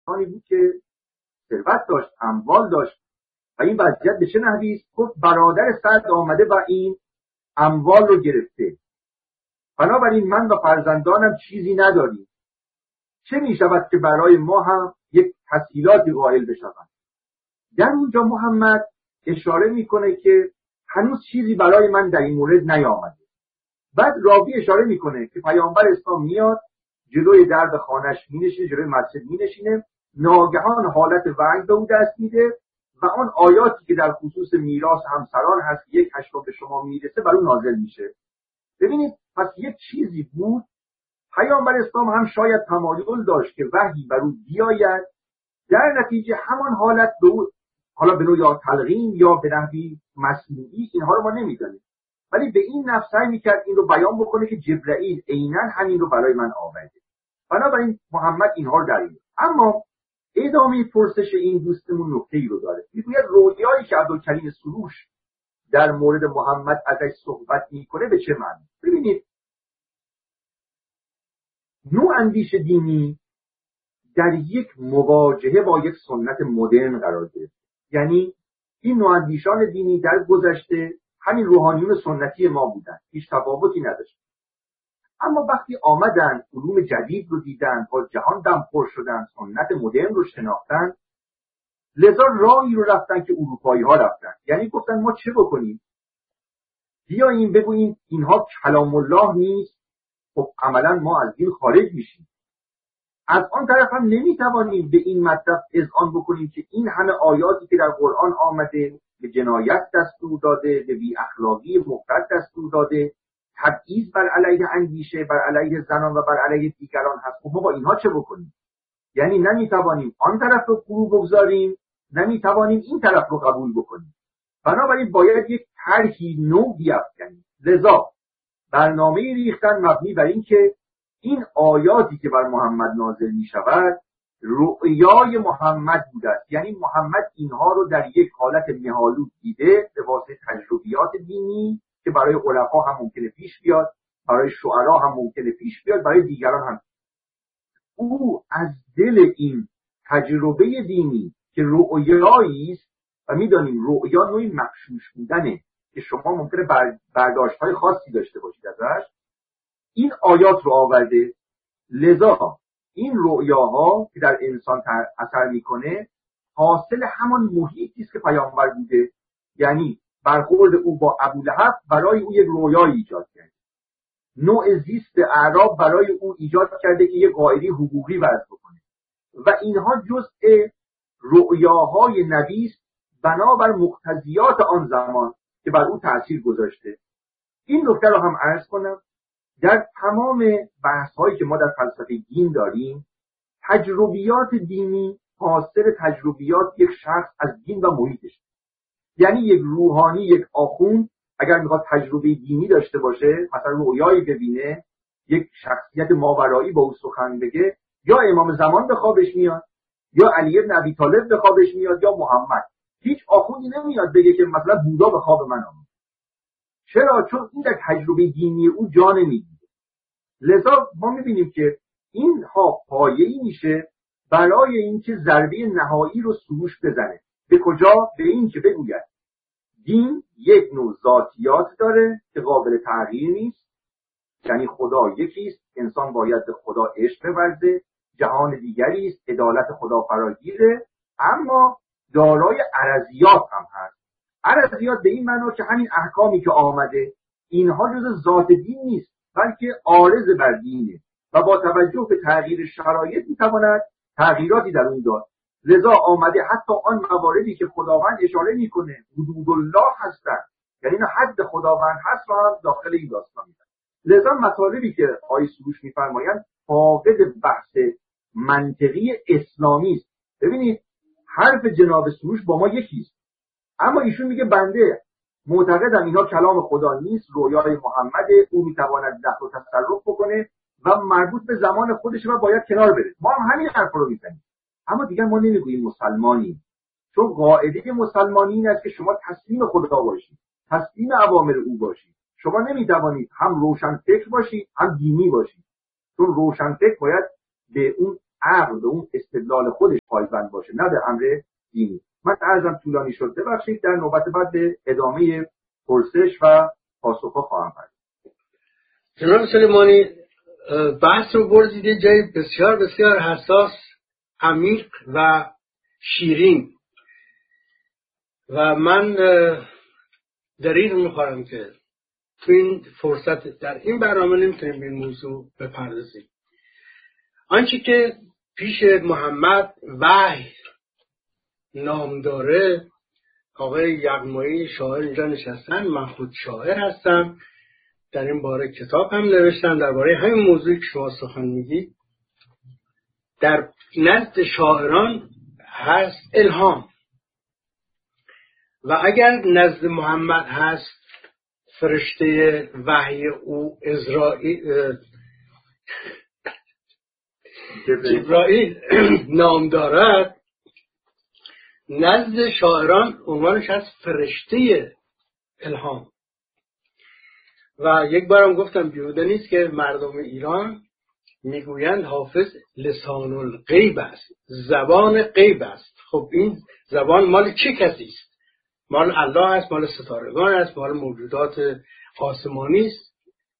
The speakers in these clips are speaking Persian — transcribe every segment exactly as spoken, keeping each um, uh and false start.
انسانی بود که ثروت داشت، اموال داشت و این وضعیت به چه نحوی است؟ گفت برادر سعد آمده و این اموال رو گرفته، بنابراین من و فرزندانم چیزی نداریم، چه می شود که برای ما هم یک تسهیلاتی قائل بشوند. در اونجا محمد اشاره میکنه که هنوز چیزی برای من در این مورد نیامده. بعد راوی اشاره میکنه که پیامبر اسلام میاد جلوی درب خانه‌اش مینشینه، جلوی مسجد مینشینه، ناگهان حالت وحی به او دست میده و آن آیاتی که در خصوص میراث همسران هست یک هشتم به شما میرسه بر او نازل میشه. ببینید پس یک چیزی بود، پیامبر اسلام هم شاید تمایل داشت که وحی بر او بیاید، در نتیجه همان حالت به او، حالا به نوع یا تلقین یا به نحوی مصنوعی، اینها رو ما نمیدانیم، ولی به این نفس سعی میکرد این رو بیان بکنه که جبرئیل عیناً همین رو برای من آورده. بنابراین محمد اینها رو دارید. اما ادامه پرسش این دوستمون نکته‌ای رو داره. میگوید رویایی که عبدالکریم سروش در مورد محمد ازش صحبت میکنه به چه معنی؟ ببینید نوع اندیش دینی در یک مواجهه با یک سنت مدرن قرار گرفت. یعنی این نواندیشان دینی در گذشته همین روحانیون سنتی ما بودن، هیچ تفاوتی نداشت. اما وقتی آمدن علوم جدید رو دیدن، با جهان دمخور شدن، سنت مدرن رو شناختن، لذا راهی رو رفتن که اروپایی ها رفتن. یعنی گفتن ما چه بکنیم؟ بیاییم بگوییم اینها کلام الله نیست، خب عملا ما از دین خارج میشیم. از آن طرف هم نمیتوانیم به این مطلب اذعان بکنیم که این همه آیاتی که در قرآن آمده به جنایت دستور داده، به بی اخلاقی مفرط دستور داده، تبعیض بر علیه اندیشه، بر علیه زنان و بر علیه دیگران هست. خب ما با اینها چه بکنیم؟ یعنی نمیتوانیم آن طرف رو فرو بگذاریم، نمیتوانیم این طرف رو قبول بکنیم. بنابراین باید یک طرحی نو بیافکنیم. لذا برنامه ریختن مبنی بر این که این آیاتی که بر محمد نازل می شود رؤیای محمد بوده است. یعنی محمد اینها رو در یک حالت مه‌آلود دیده به واسطه تجربیات دینی که برای عرفا هم ممکنه پیش بیاد، برای شعرا هم ممکنه پیش بیاد، برای دیگران هم. او از دل این تجربه دینی که رؤیایی است و می‌دانیم رؤیا نوعی مغشوش بودنه که شما ممکنه برداشت‌های خاصی داشته باشید ازش، این آیات رو آورده. لذا این رؤیاها که در انسان اثر میکنه حاصل همان محیطی است که پیامبر بوده. یعنی برخورد او با ابولهب برای او یک رویایی ایجاد کرده، نوع زیست اعراب برای او ایجاد کرده که یک قاعده حقوقی وضع بکنه و اینها جزء رؤیاهای نبی است بنابر مقتضیات آن زمان که بر او تأثیر گذاشته. این نکته رو هم عرض کنم. در تمام بحث هایی که ما در فلسفه دین داریم، تجربیات دینی حاصل تجربیات یک شخص از دین و محیطش. یعنی یک روحانی، یک آخوند اگر میخواد تجربه دینی داشته باشه، مثلا رویایی ببینه، یک شخصیت ماورایی با او سخن بگه، یا امام زمان به خوابش میاد، یا علی بن ابی طالب به خوابش میاد، یا محمد. هیچ آخوندی نمیاد بگه که مثلا بودا به خواب من آمد. چرا؟ چون این در تجربه دینی او جا نمیگیره. لذا ما میبینیم که اینها پایه‌ای میشه برای اینکه ضربه نهایی رو سروش بزنه. به کجا؟ به این که بگوید دین یک نوع ذاتیات داره که قابل تغییر نیست، یعنی خدا یکیست، انسان باید به خدا عشق بورزه، جهان دیگری است، عدالت خدا فراگیره، اما دارای عرضیات هم هست. عرضیات به این معنا که همین احکامی که آمده اینها جز ذات دین نیست، بلکه عارض بر دینه و با توجه به تغییر شرایط میتواند تغییراتی در اون داد. لذا آمده حتی آن مواردی که خداوند اشاره میکنه حدود الله هستن، یعنی نه حد خداوند هست و هم داخل این داستان میاد. لذا مطالبی که آیه سروش میفرمایند فاقد بحث منطقی اسلامی است. ببینید حرف جناب سروش با ما یکیست، اما ایشون میگه بنده معتقدم اینا کلام خدا نیست، رویای محمد، او میتواند دخل و تصرف بکنه و مربوط به زمان خودش و باید کنار بره. ما هم همین حرف رو میزنیم، اما دیگر ما نمیگوییم مسلمانیم، چون قاعده مسلمانی این است که شما تسلیم خدا باشید، تسلیم اوامر او باشید. شما نمیتوانید هم روشن فکر باشید هم دینی باشید، چون روشن فکر باید به اون عقل به اون استدلال خودش پایبند باشه، نه به امر دینی. من عرضم طولانی شد، ببخشید. در نوبت بعد به ادامه پرسش و پاسخ خواهم پرداخت. جناب سلیمانی بحث رو بردید جای بسیار بسیار حساس، عمیق و شیرین و من دریغ میخورم که تو این فرصت در این برنامه نمیتونیم به این موضوع بپردازیم. آنچه که پیش محمد وحی نام داره، آقای یغمایی شاعر اینجا نشستن، من خود شاعر هستم، در این باره کتاب هم نوشتم درباره همین موضوعی که شما سخن میگید. در نزد شاعران هست الهام و اگر نزد محمد هست فرشته وحی او اسرائیل جبرائیل نام دارد، نزد شاعران عنوانش هست فرشته الهام. و یک بارم گفتم بیهوده نیست که مردم ایران میگویند حافظ لسان الغیب است، زبان غیب است. خب این زبان مال چه کسی است؟ مال الله است، مال ستارگان است، مال موجودات آسمانی است.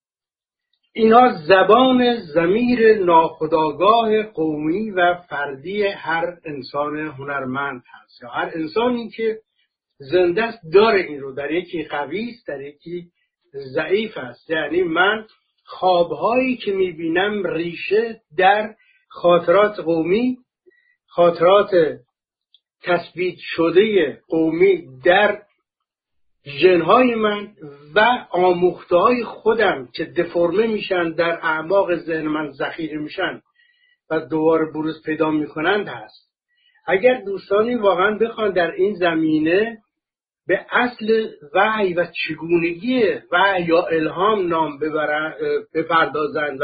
اینا زبان ضمیر ناخودآگاه قومی و فردی هر انسان هنرمند هست، یا هر انسانی که زنده است داره این رو. در یکی قوی است، در یکی ضعیف است. یعنی من خوابهایی که میبینم ریشه در خاطرات قومی، خاطرات تثبیت شده قومی در ژن‌های من و آموخته‌های خودم که دفرمه میشن در اعماق ذهن من ذخیره میشن و دوباره بروز پیدا میکنند هست. اگر دوستانی واقعا بخوان در این زمینه به اصل وحی و چگونگی وحی یا الهام نام ببرن، بپردازند و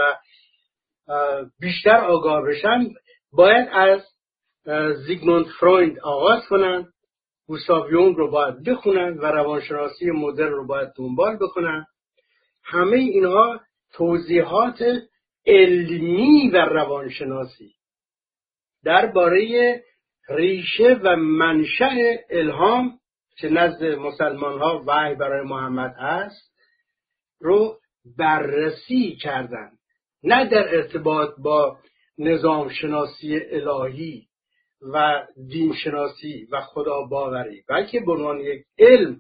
بیشتر آگاه بشن، باید از زیگموند فروید آغاز کنن، گوستاو یونگ رو باید بخونن و روانشناسی مدرن رو باید دنبال بکنن. همه اینها توضیحات علمی و روانشناسی درباره ریشه و منشأ الهام که نزد مسلمان ها وحی برای محمد هست رو بررسی کردن، نه در ارتباط با نظام شناسی الهی و دین شناسی و خدا باوری، بلکه به عنوان یک علم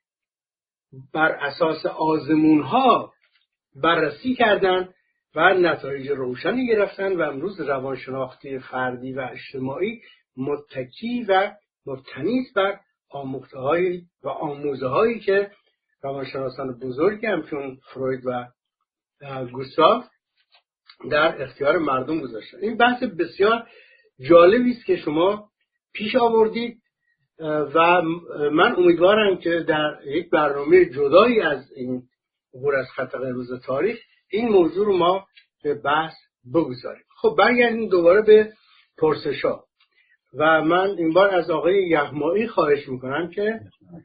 بر اساس آزمون ها بررسی کردن و نتایج روشنی گرفتن و امروز روانشناختی فردی و اجتماعی متکی و مبتنی است بر آموخته‌های و آموزه‌هایی که روانشناسان بزرگی همچون فروید و گوستاو در اختیار مردم گذاشتن. این بحث بسیار جالبی است که شما پیش آوردید و من امیدوارم که در یک برنامه جدایی از این عبور از خط قرمز تاریخ این موضوع رو ما به بحث بگذاریم. خب برگردیم دوباره به پرسش‌ها و من این بار از آقای یغمایی خواهش میکنم که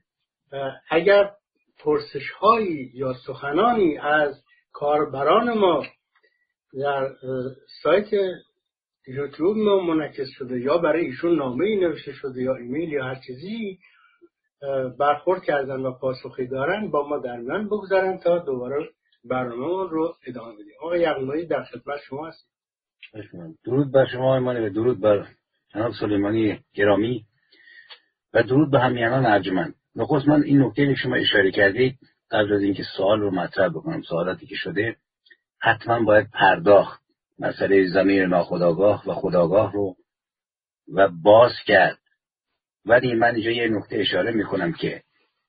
اگر پرسش‌هایی یا سخنانی از کاربران ما در سایت یوتیوب ما منعکس شده یا برای ایشون نامه‌ای نوشته شده یا ایمیل یا هر چیزی برخورد کردن و پاسخی دارن با ما در میان بگذارن تا دوباره برنامه رو ادامه بدیم. آقای یغمایی در خدمت شما هستیم. درود بر شما ایمانی و درود بر جناب سلیمانی گرامی و درود به همیهنان ارجمند. نخست من این نکته که شما اشاره کردید قبل از اینکه سوال رو مطرح بکنم، سوالاتی که شده حتما باید پرداخت، مسئله ضمیر ناخودآگاه و خودآگاه رو و باز کرد. ولی من اینجا یه نکته اشاره میکنم که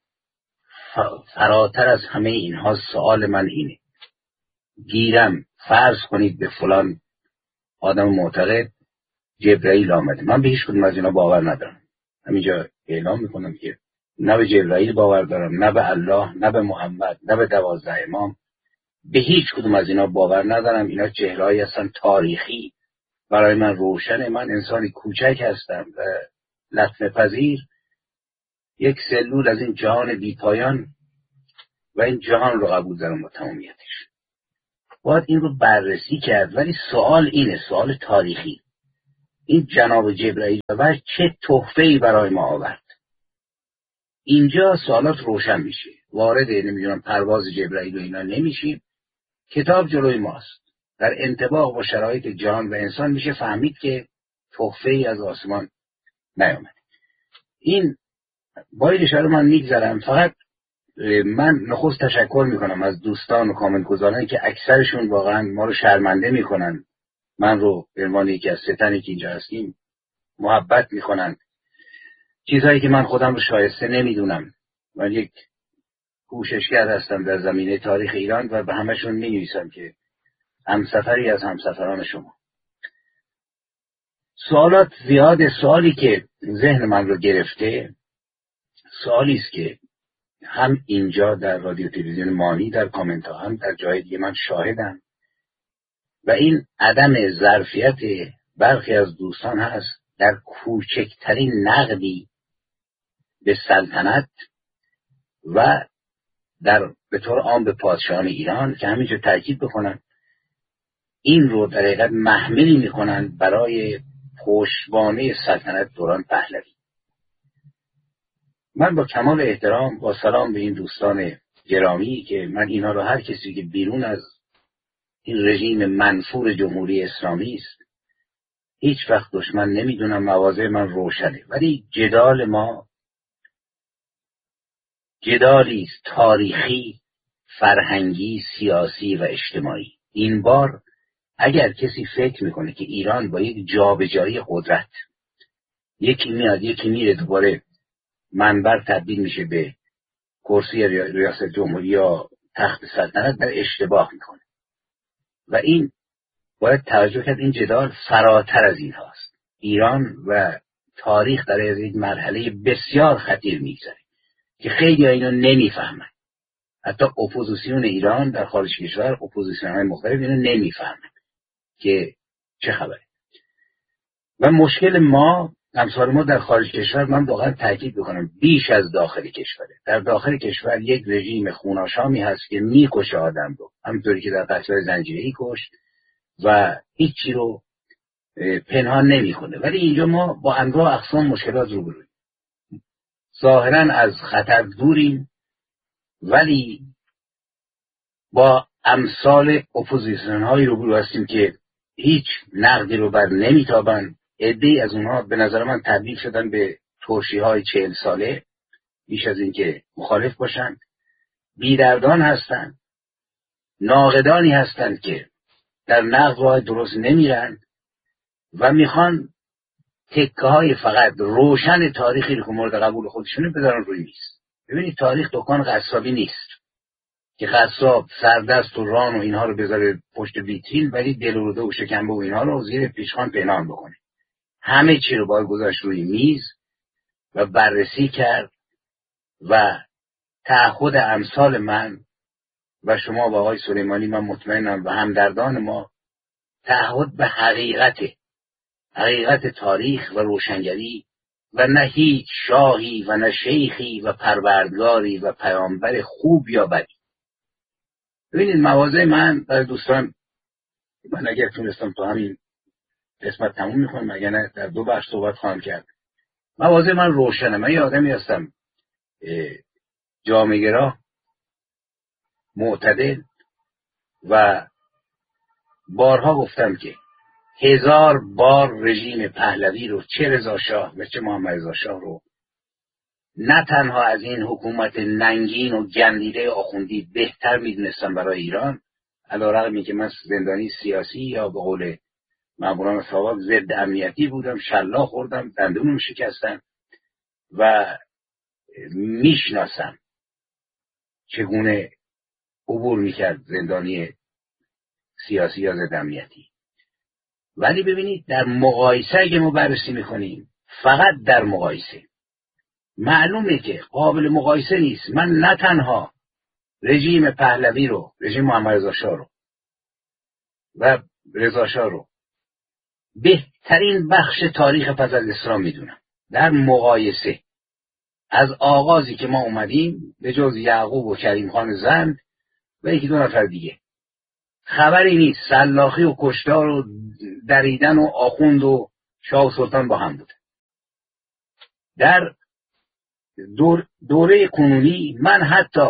فراتر از همه اینها سوال من اینه، گیرم فرض کنید به فلان آدم معتقد جبرائیل آمده، من به هیچ کدوم از اینا باور ندارم. همینجا اعلام میکنم که نه به جبرائیل باور دارم، نه به الله، نه به محمد، نه به دوازده امام، به هیچ کدوم از اینا باور ندارم. اینا چهرهایی هستن تاریخی، برای من روشنه. من انسانی کوچک هستم و لطمه پذیر، یک سلول از این جهان بیپایان و این جهان رو قبول دارم با تمامیتش. باید این رو بررسی کرد. ولی سوال اینه، سوال تاریخی، این جناب جبرئیل و چه تحفه‌ای برای ما آورد. اینجا سوالات روشن میشه. وارد نمیدونم پرواز جبرئیل و اینا نمیشیم. کتاب جلوی ماست. در انطباق با شرایط جهان و انسان میشه فهمید که تحفه‌ای از آسمان نیامد. این باید اشاره من میگذارم. فقط من نخست تشکر میکنم از دوستان و کامنت گذارانی که اکثرشون واقعا ما رو شرمنده میکنن، من رو به عنوان یکی از ستنی که اینجا هستیم محبت میکنن، چیزهایی که من خودم رو شایسته نمیدونم. من یک کوششگر هستم در زمینه تاریخ ایران و به همشون مینویسم که همسفری از همسفران شما. سوالات زیاد. سوالی که ذهن من رو گرفته سوالی است که هم اینجا در رادیو تلویزیون مانی در کامنت ها هم در جای دیگه من شاهدم و این عدم ظرفیت برخی از دوستان هست در کوچکترین نقدی به سلطنت و در به طور عام به پادشاهان ایران که همینجا تاکید بکنن این رو در حقیقت محملی میکنن برای پشتوانه سلطنت دوران پهلوی. من با کمال احترام با سلام به این دوستان گرامی که من اینها رو هر کسی که بیرون از این رژیم منفور جمهوری اسلامی است هیچ وقت دشمن نمیدونم، مواضع من روشنه، ولی جدال ما جدالی است تاریخی، فرهنگی، سیاسی و اجتماعی. این بار اگر کسی فکر میکنه که ایران با یک جابجایی قدرت یکی میاد یکی میره دوباره منبر تبدیل میشه به کرسی ریاست جمهوری یا تخت سلطنت، در اشتباه میکنه و این باید توجه کرد این جدال فراتر از این هاست. ایران و تاریخ در یک مرحله بسیار خطیر میگذره که خیلی اینو نمیفهمن. حتی اپوزیسیون ایران در خارج کشور، اپوزیسیون های مختلف اینو نمیفهمن که چه خبره. و مشکل ما امثال ما در خارج کشور، من واقعا تاکید بکنم بیش از داخل کشوره. در داخل کشور یک رژیم خوناشامی هست که میکشه آدم رو، همونطوری که در قتل زنجیره‌ای کشت و هیچی رو پنهان نمیکنه. ولی اینجا ما با انواع اقسام مشکلات روبرویم. ظاهرا از خطر دوریم ولی با امثال اپوزیسیون هایی روبرو هستیم که هیچ نقدی رو بر نمیتابن. عده‌ای از اونها به نظر من تبدیل شدن به ترشی های چهل ساله، بیش از این که مخالف باشن. بیدردان هستن، ناقدانی هستند که در نقد راه درست نمیرن و میخوان تکه های فقط روشن تاریخی رو که مورد قبول خودشونه بذارن روی میز. ببینید تاریخ دکان قصابی نیست که قصاب سردست و ران و اینها رو بذاره پشت ویترین ولی دلورده و شکنبه و اینها رو زیر پیشخوان پنهان بکنه. همه چی رو باید گذاشت روی میز و بررسی کرد و تعهد امثال من و شما و آقای سلیمانی، من مطمئنم و همدردان ما، تعهد به حقیقت حقیقت تاریخ و روشنگری و نه هیچ شاهی و نه شیخی و پروردگاری و پیامبر خوب یا بدی. ببینید مواضع من برای دوستان، من اگر تونستم تو همین قسمت تموم میکنم، اگر نه در دو بخش صحبت خواهم کرد. مواضع من روشنه. من یه آدمی هستم جامعه‌گرا، معتدل و بارها گفتم که هزار بار رژیم پهلوی رو، چه رضا شاه و چه محمد رضا شاه رو، نه تنها از این حکومت ننگین و گندیده آخوندی بهتر میدونستم برای ایران، علیرغم اینکه من زندانی سیاسی یا به قول ماموران سابق ضد امنیتی بودم، شلاق خوردم، دندونم شکستم و میشناسم چگونه عبور میکرد زندانی سیاسی یا ضد امنیتی. ولی ببینید در مقایسه اگه ما بررسی میکنیم، فقط در مقایسه معلومه که قابل مقایسه نیست. من نه تنها رژیم پهلوی رو، رژیم محمد رضا شاه رو و رضا شاه رو بهترین بخش تاریخ پس از اسلام میدونم. در مقایسه از آغازی که ما اومدیم به جز یعقوب و کریم خان زند و یکی دو نفر دیگه خبری نیست. سلاخی و کشتار و دریدن و آخوند و شاه و سلطان با هم بوده. در دور دوره کنونی من حتی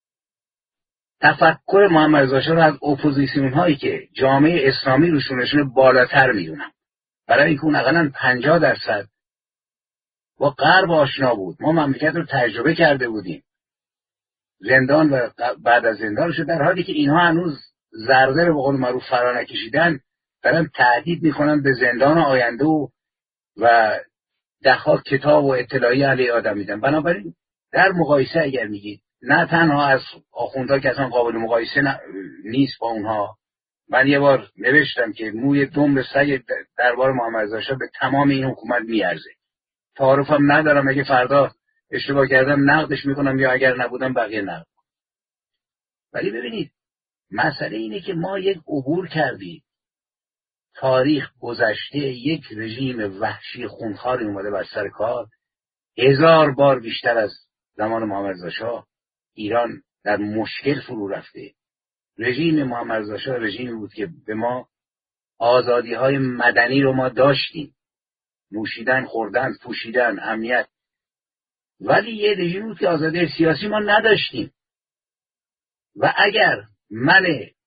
تفکر محمد رضا شاه رو از اپوزیسیون هایی که جامعه اسلامی روشونشون بالاتر میدونم، برای اینکه اون اقلا پنجاه درصد با غرب آشنا بود. ما مملکت رو تجربه کرده بودیم، زندان و بعد از زندان شد، در حالی که اینها هنوز ذره به قول معروف فرا نکشیدن، دارن تهدید میکنن به زندان آینده و و دهها کتاب و اطلاعیه علیه آدم میدن. بنابراین در مقایسه اگر میگید نه تنها از آخوندها که اصلا قابل مقایسه نیست با اونها، من یه بار نوشتم که موی دم سگ دربار محمد رضا شاه به تمام این حکومت میارزه. تعارفم ندارم، اگه فردا اشتباه کردم نقدش میکنم یا اگر نبودم بقیه نقد. ولی ببینید مسئله اینه که ما یک عبور کردیم، تاریخ گذشته، یک رژیم وحشی خونخواری اومده بر سر کار، هزار بار بیشتر از زمان محمد رضا شاه ایران در مشکل فرو رفته. رژیم محمد رضا شاه رژیمی بود که به ما آزادی های مدنی رو ما داشتیم، نوشیدن، خوردن، پوشیدن، امنیت، ولی یه رژیم بود که آزادی سیاسی ما نداشتیم. و اگر من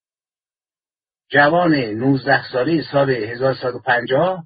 جوان نوزده ساله سال هزار و سیصد و پنجاه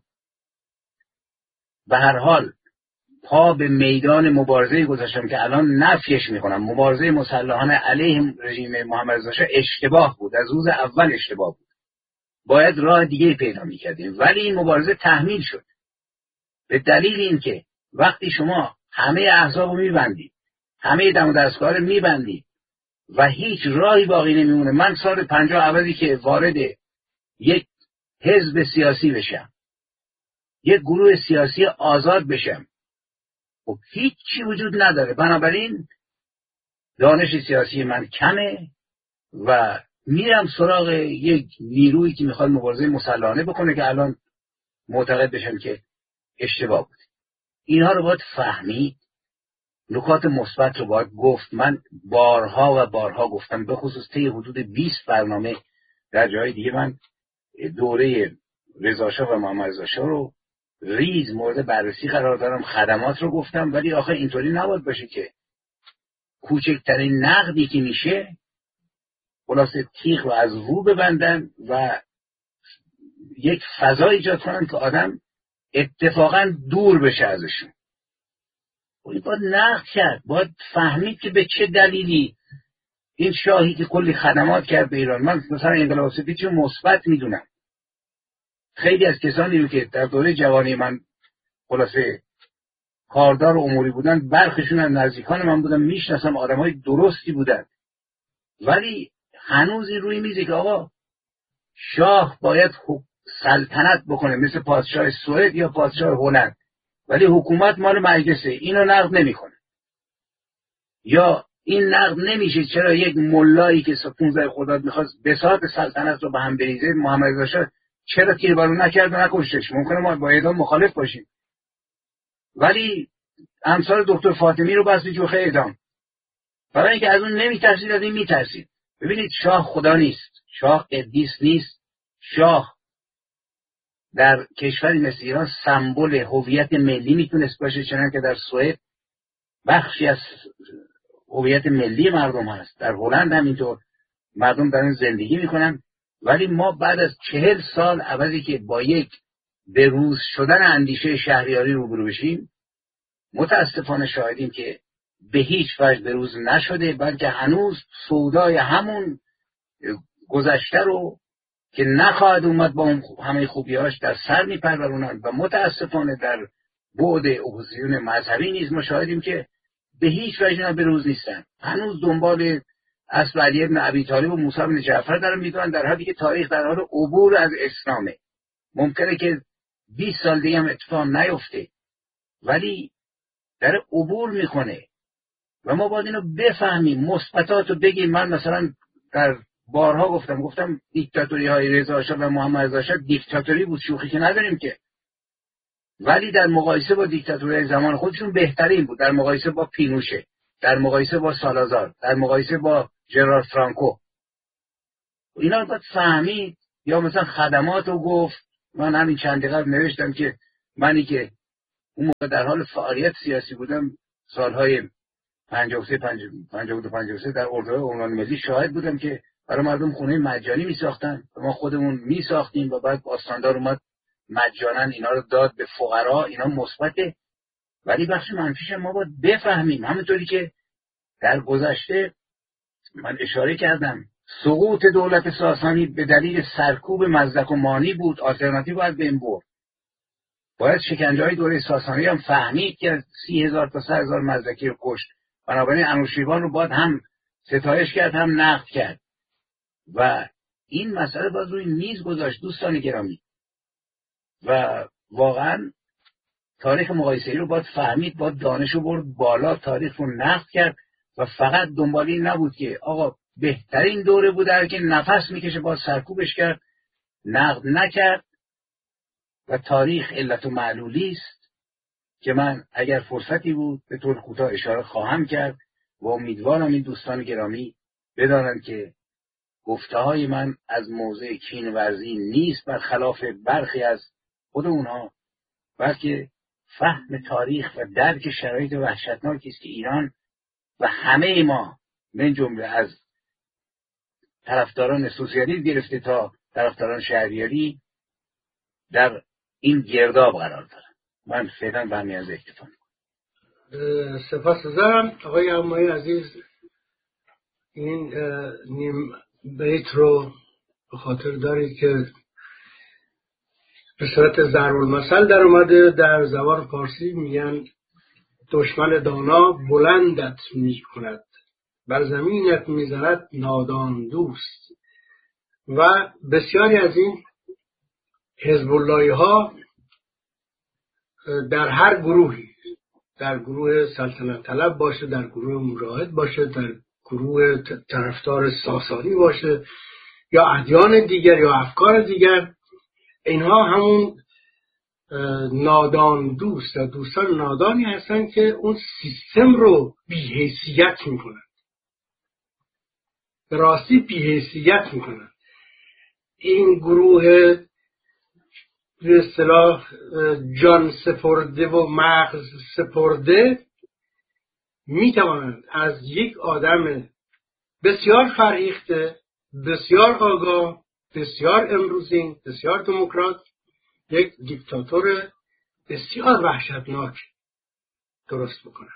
به هر حال پا به میدان مبارزه گذاشتم که الان نفیش میکنم، مبارزه مسلحانه علیه رژیم محمد رضا شاه اشتباه بود، از روز اول اشتباه بود، باید راه دیگه پیدا میکردیم، ولی این مبارزه تحمیل شد به دلیل اینکه وقتی شما همه احزاب رو میبندید، همه دم و دستگاه رو میبندید و هیچ راهی باقی نمیمونه. من سال پنجاه اولی که وارد یک حزب سیاسی بشم، یک گروه سیاسی آزاد بشم، خب هیچ چی وجود نداره. بنابراین دانش سیاسی من کمه و میرم سراغ یک نیرویی که میخواد مبارزه مسلحانه بکنه که الان معتقد بشم که اشتباه بود. اینها رو باید فهمید، نکات مثبت رو باید گفت. من بارها و بارها گفتم، به خصوص طی حدود بیست برنامه در جای دیگه من دوره رضا شاه و محمد رضا شاه رو ریز مورد بررسی قرار دارم، خدمات رو گفتم. ولی آخه اینطوری نباید باشه که کوچکترین نقدی که میشه خلاصه تیغ رو از رو ببندن و یک فضا ایجاد کنن که آدم اتفاقا دور بشه ازشون. این باید نقد کرد، باید فهمید که به چه دلیلی این شاهی که کلی خدمات کرد به ایران، من مثلا انقلاب سفید چون مثبت میدونم. خیلی از کسانی رو که در دوره جوانی من خلاصه کاردار و اموری بودن، برخشون از نزدیکان من بودن، میشناسم، آدمای درستی بودن، ولی هنوز این روی میزه که آقا شاه باید سلطنت بکنه مثل پادشاه سوئد یا پادشاه هلند، ولی حکومت مال مجلسه، اینو نقد نمیکنه. یا این نقد نمیشه چرا یک ملایی که پانزده خرداد میخواست بساط سلطنت رو به هم بریزه، محمد رضا شاه چرا تیربارون نکرد و نکشتش؟ ممکنه ما با اعدام مخالف باشیم، ولی امثال دکتر فاطمی رو بس جوخه اعدام، برای اینکه از اون نمیترسید، از این میترسید. ببینید شاه خدا نیست، شاه قدیس نیست، شاه در کشوری مثل ایران سمبل هویت ملی میتونست باشه، چنانکه در سوئد بخشی از هویت ملی مردم هست، در هلند هم اینطور مردم دارن زندگی میکنن. ولی ما بعد از چهل سال عوضی که با یک بروز شدن اندیشه شهریاری روبرو بشیم، متاسفانه شاهدیم که به هیچ وجه بروز نشده، بلکه هنوز سودای همون گذشته رو که نخواهد اومد با همه خوبیاش در سر میپرورونن. و متاسفانه در بعد اپوزیسیون مذهبی نیز ما شاهدیم که به هیچ وجه بروز نیستن، هنوز دنبال اصل علی بن ابی طالب و موسی بن جعفر دارن میدونن، در حالی که تاریخ در حال عبور از اسلامه. ممکنه که بیست سال دیگه هم اتفاق نیفته، ولی در عبور میکنه و ما باید اینو بفهمیم، مثبتات رو بگیم. من مثلا در بارها گفتم گفتم دیکتاتوری های رضا شاه و محمد رضا شاه دیکتاتوری بود، شوخی که نداریم که، ولی در مقایسه با دیکتاتوری زمان خودشون بهترین بود، در مقایسه با پینوشه، در مقایسه با سالازار، در مقایسه با ژنرال فرانکو. اینا رو باید فهمید. یا مثلا خدمات رو گفت، من همین چند دقیقه نوشتم که منی که اون موقع در حال فعالیت سیاسی بودم، سالهای پنجاه و سه پنجاه و دو پنجاه و سه در اردوهای عمران ملی شاهد بودم که برای مردم خونه مجانی می ساختن و ما خودمون می ساختیم و بعد باستاندار اومد مجانا اینا رو داد به فقرا. اینا مثبته، ولی بخش منفیش ما باید بفهمیم. همونطوری که در گذشته من اشاره کردم سقوط دولت ساسانی به دلیل سرکوب مزدک و مانی بود، آلترناتیو باید بین برد. باید شکنجه‌های دوره ساسانی هم فهمید که سی هزار تا سه هزار مزدکی رو کشت. بنابراین انوشیروان رو باید هم ستایش کرد هم نقد کرد و این مسئله باید روی میز گذاشت. دوستان گرامی، و واقعا تاریخ مقایسه‌ای رو باید فهمید، باید دانش رو برد بالا، تاریخ رو نقد کرد و فقط دنبال این نبود که آقا بهترین دوره بوده که نفس میکشه باید سرکوبش کرد، نقد نکرد. و تاریخ علت و معلولی است که من اگر فرصتی بود به طور کوتاه اشاره خواهم کرد و امیدوارم این دوستان گرامی بدانند که گفته‌های من از موضع کینورزی نیست برخلاف برخی از خود اونها، بلکه فهم تاریخ و درک شرایط وحشتناکی است که ایران و همه ما من جمله از طرفداران سوسیالیسم گرفته تا طرفداران شهریاری در این گرداب قرار دارن. من فعلا به همین از اکتفا میکنم. سپاسگزارم آقای عمایی عزیز. این نیم بیت رو به خاطر دارید که به صورت ضرب المثل در اومده. در زبان فارسی میگن دشمن دانا بلندت می کند، بر زمینت میزند نادان دوست. و بسیاری از این حزب اللهی ها در هر گروهی، در گروه سلطنت طلب باشه، در گروه مجاهد باشه، در گروه طرفدار ساسانی باشه یا ادیان دیگر یا افکار دیگر، اینها همون نادان دوست و دوستان نادانی هستن که اون سیستم رو بی‌حیثیت میکنن، به راستی بی‌حیثیت میکنن. این گروه به اصطلاح جان سپرده و مغز سپرده میتوانند از یک آدم بسیار فرهیخته، بسیار آگاه، بسیار امروزین، بسیار دموکرات، یک دیکتاتور بسیار وحشتناک درست بکنن.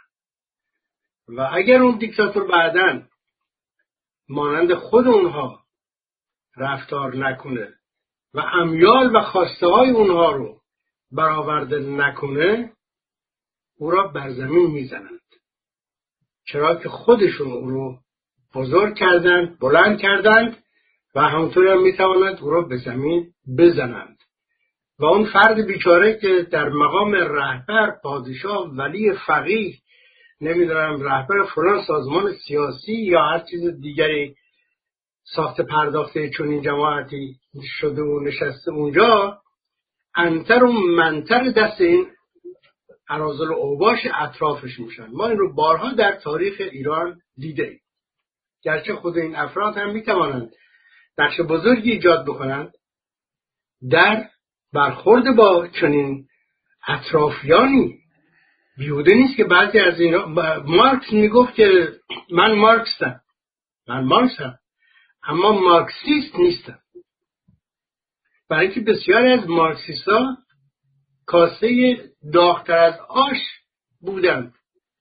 و اگر اون دیکتاتور بعداً مانند خود اونها رفتار نکنه و امیال و خواسته های اونها رو برآورده نکنه، او را بر زمین میزنند، چرا که خودشون او رو بزرگ کردند، بلند کردند و همونطور هم میتوانند او را به زمین بزنند. و اون فرد بیچاره که در مقام رهبر، پادشاه، ولی، فقیه، نمیدونم رهبر فلان سازمان سیاسی یا هر چیز دیگری ساخت پرداخته چون این جماعتی شده و نشسته اونجا، انتر و منتر دست این اراذل و اوباش اطرافش میشن. ما این رو بارها در تاریخ ایران دیده ایم. گرچه خود این افراد هم میتوانند نقش بزرگی ایجاد بکنند در برخورد با چنین اطرافیانی. بیهوده نیست که بعضی از اینا، مارکس میگفت که من مارکسم، من مارکسم، اما مارکسیست نیستم. برای اینکه بسیاری از مارکسیست‌ها کاسه داغ‌تر از آش بودند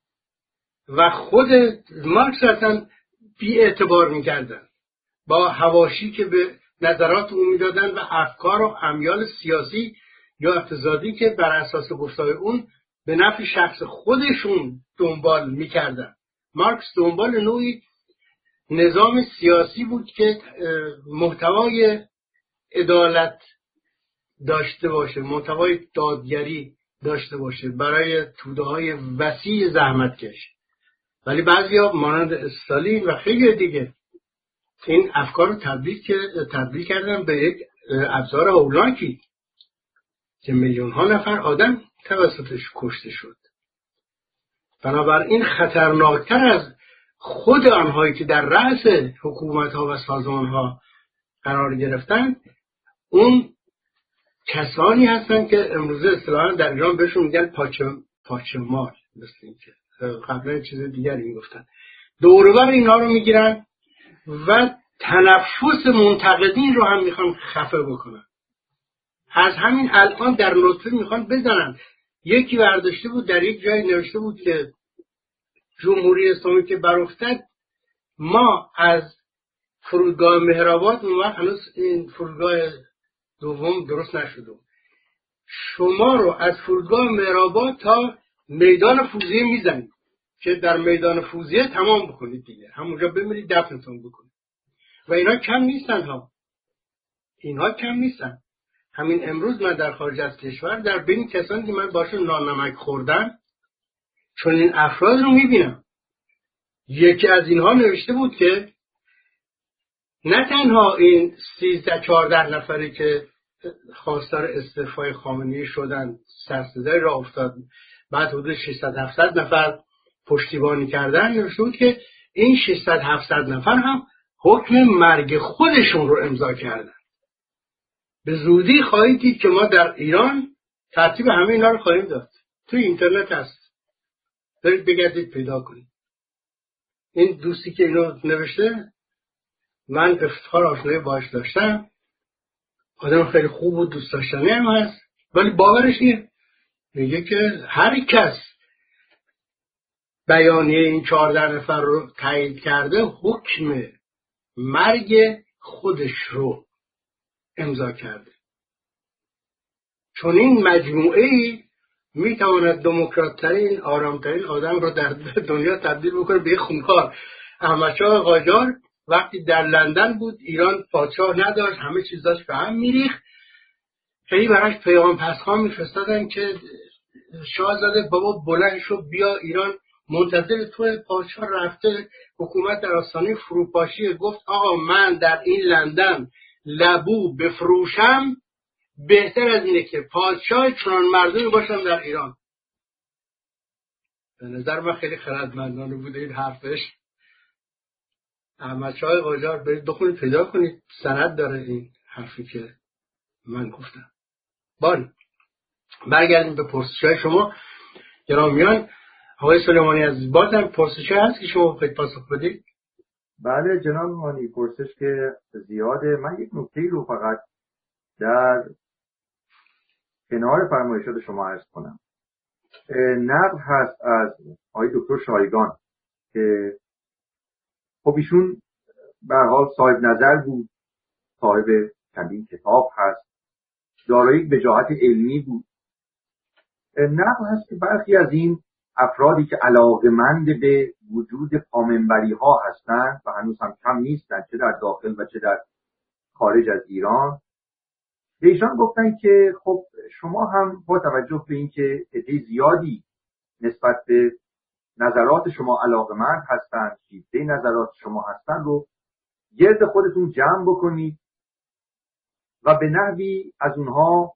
و خود مارکس اصلا بی اعتبار می‌کردن با حواشی که به نظرات اون میدادن و افکار و امیال سیاسی یا اقتصادی که بر اساس گفتار اون به نفع شخص خودشون دنبال می‌کردن. مارکس دنبال نوعی نظام سیاسی بود که محتوای عدالت داشته باشه، محتوای دادگری داشته باشه برای توده‌های وسیع زحمتکش. ولی بعضیا مانند استالین و خیلی دیگه این افکار رو تبدیل تبدیل کردن به یک ابزار هولناکی که میلیون ها نفر آدم توسطش کشته شد. بنابراین خطرناکتر از خود آنهایی که در رأس حکومت ها و سازمان ها قرار گرفتن، اون کسانی هستن که امروزه اصطلاحاً در ایران بهشون میگن پاچه پاچه مال، مثل اینکه قبلا چیز دیگری میگفتن، دور و بر اینا رو میگیرن و تنفس منتقدین رو هم میخوان خفه بکنن. از همین الان در نطفه میخوان بزنن. یکی برداشته بود در یک جای نوشته بود که جمهوری اسلامی که برافتد، ما از فرودگاه مهرآباد، اون وقت هنوز این فرودگاه دوم درست نشده، شما رو از فرودگاه مهرآباد تا میدان فوزیه میزنید که در میدان فوزیه تمام بکنید دیگه، همونجا بمیرید دفنتون بکنید. و اینا کم نیستن ها، اینها کم نیستن. همین امروز من در خارج از کشور در بین کسانی که من باشون نانمک خوردم چون این افراد رو میبینم. یکی از اینها نوشته بود که نه تنها این سیزده چهارده نفری که خواستار استعفای خامنه‌ای شدن سرصدای راه افتاد، بعد حدود ششصد هفتصد نفر پشتیبانی کردن، نوشته بود که این ششصد هفتصد نفر هم حکم مرگ خودشون رو امضا کردن. به زودی خواهید دید که ما در ایران ترتیب همه اینا رو خواهیم داد. توی اینترنت هست، برید بگردید پیدا کنید. این دوستی که اینو نوشته من افتخار آشنایی باش داشتم، آدم خیلی خوب و دوست داشتنی هم هست، ولی باورش اینه، میگه که هر کس بیانیه این چهارده نفر رو تایید کرده حکم مرگ خودش رو امضا کرده. چون این مجموعه‌ای میتواند دموکرات‌ترین، آرامترین آدم رو در دنیا تبدیل بکنه به خونخوار. احمدشاه قاجار وقتی در لندن بود، ایران پادشاه نداشت، همه چیز داشت به هم میریخت، خیلی براش پیام پسخان میفرستادن که شاهزاده بابا بلند شو بیا ایران، منتظر تو پادشاه رفته، حکومت در آستانه فروپاشی. گفت آقا من در این لندن لبو بفروشم بهتر از اینه که پادشاه چنان مردمی باشم در ایران. به نظر من خیلی خردمندانه بوده این حرفش. احمدشاه قاجار برید بخونید پیدا کنید، سند داره این حرفی که من گفتم. باری برگردیم به پرسش‌های شما گرامیان. آقای سلیمانی عزیز، بازم پرسشی هست که شما بخواید پاسخ بدید؟ بله جناب مانی، پرسش که زیاده. من یک نکته رو فقط در کنار فرمایشات شما عرض کنم. نقل هست از آقای دکتر شایگان که خب ایشون به هر حال صاحب نظر بود، صاحب چندین کتاب هست، دارای وجاهت علمی بود. نقل هست که برخی از این افرادی که علاقه‌مند به وجود پامنبری ها هستند و هنوز هم کم نیستند، چه در داخل و چه در خارج از ایران، به ایشان گفتن که خب شما هم با توجه به اینکه عده زیادی نسبت به نظرات شما علاقه‌مند هستند، شیفته نظرات شما هستند، رو گرد خودتون جمع بکنید و به نحوی از اونها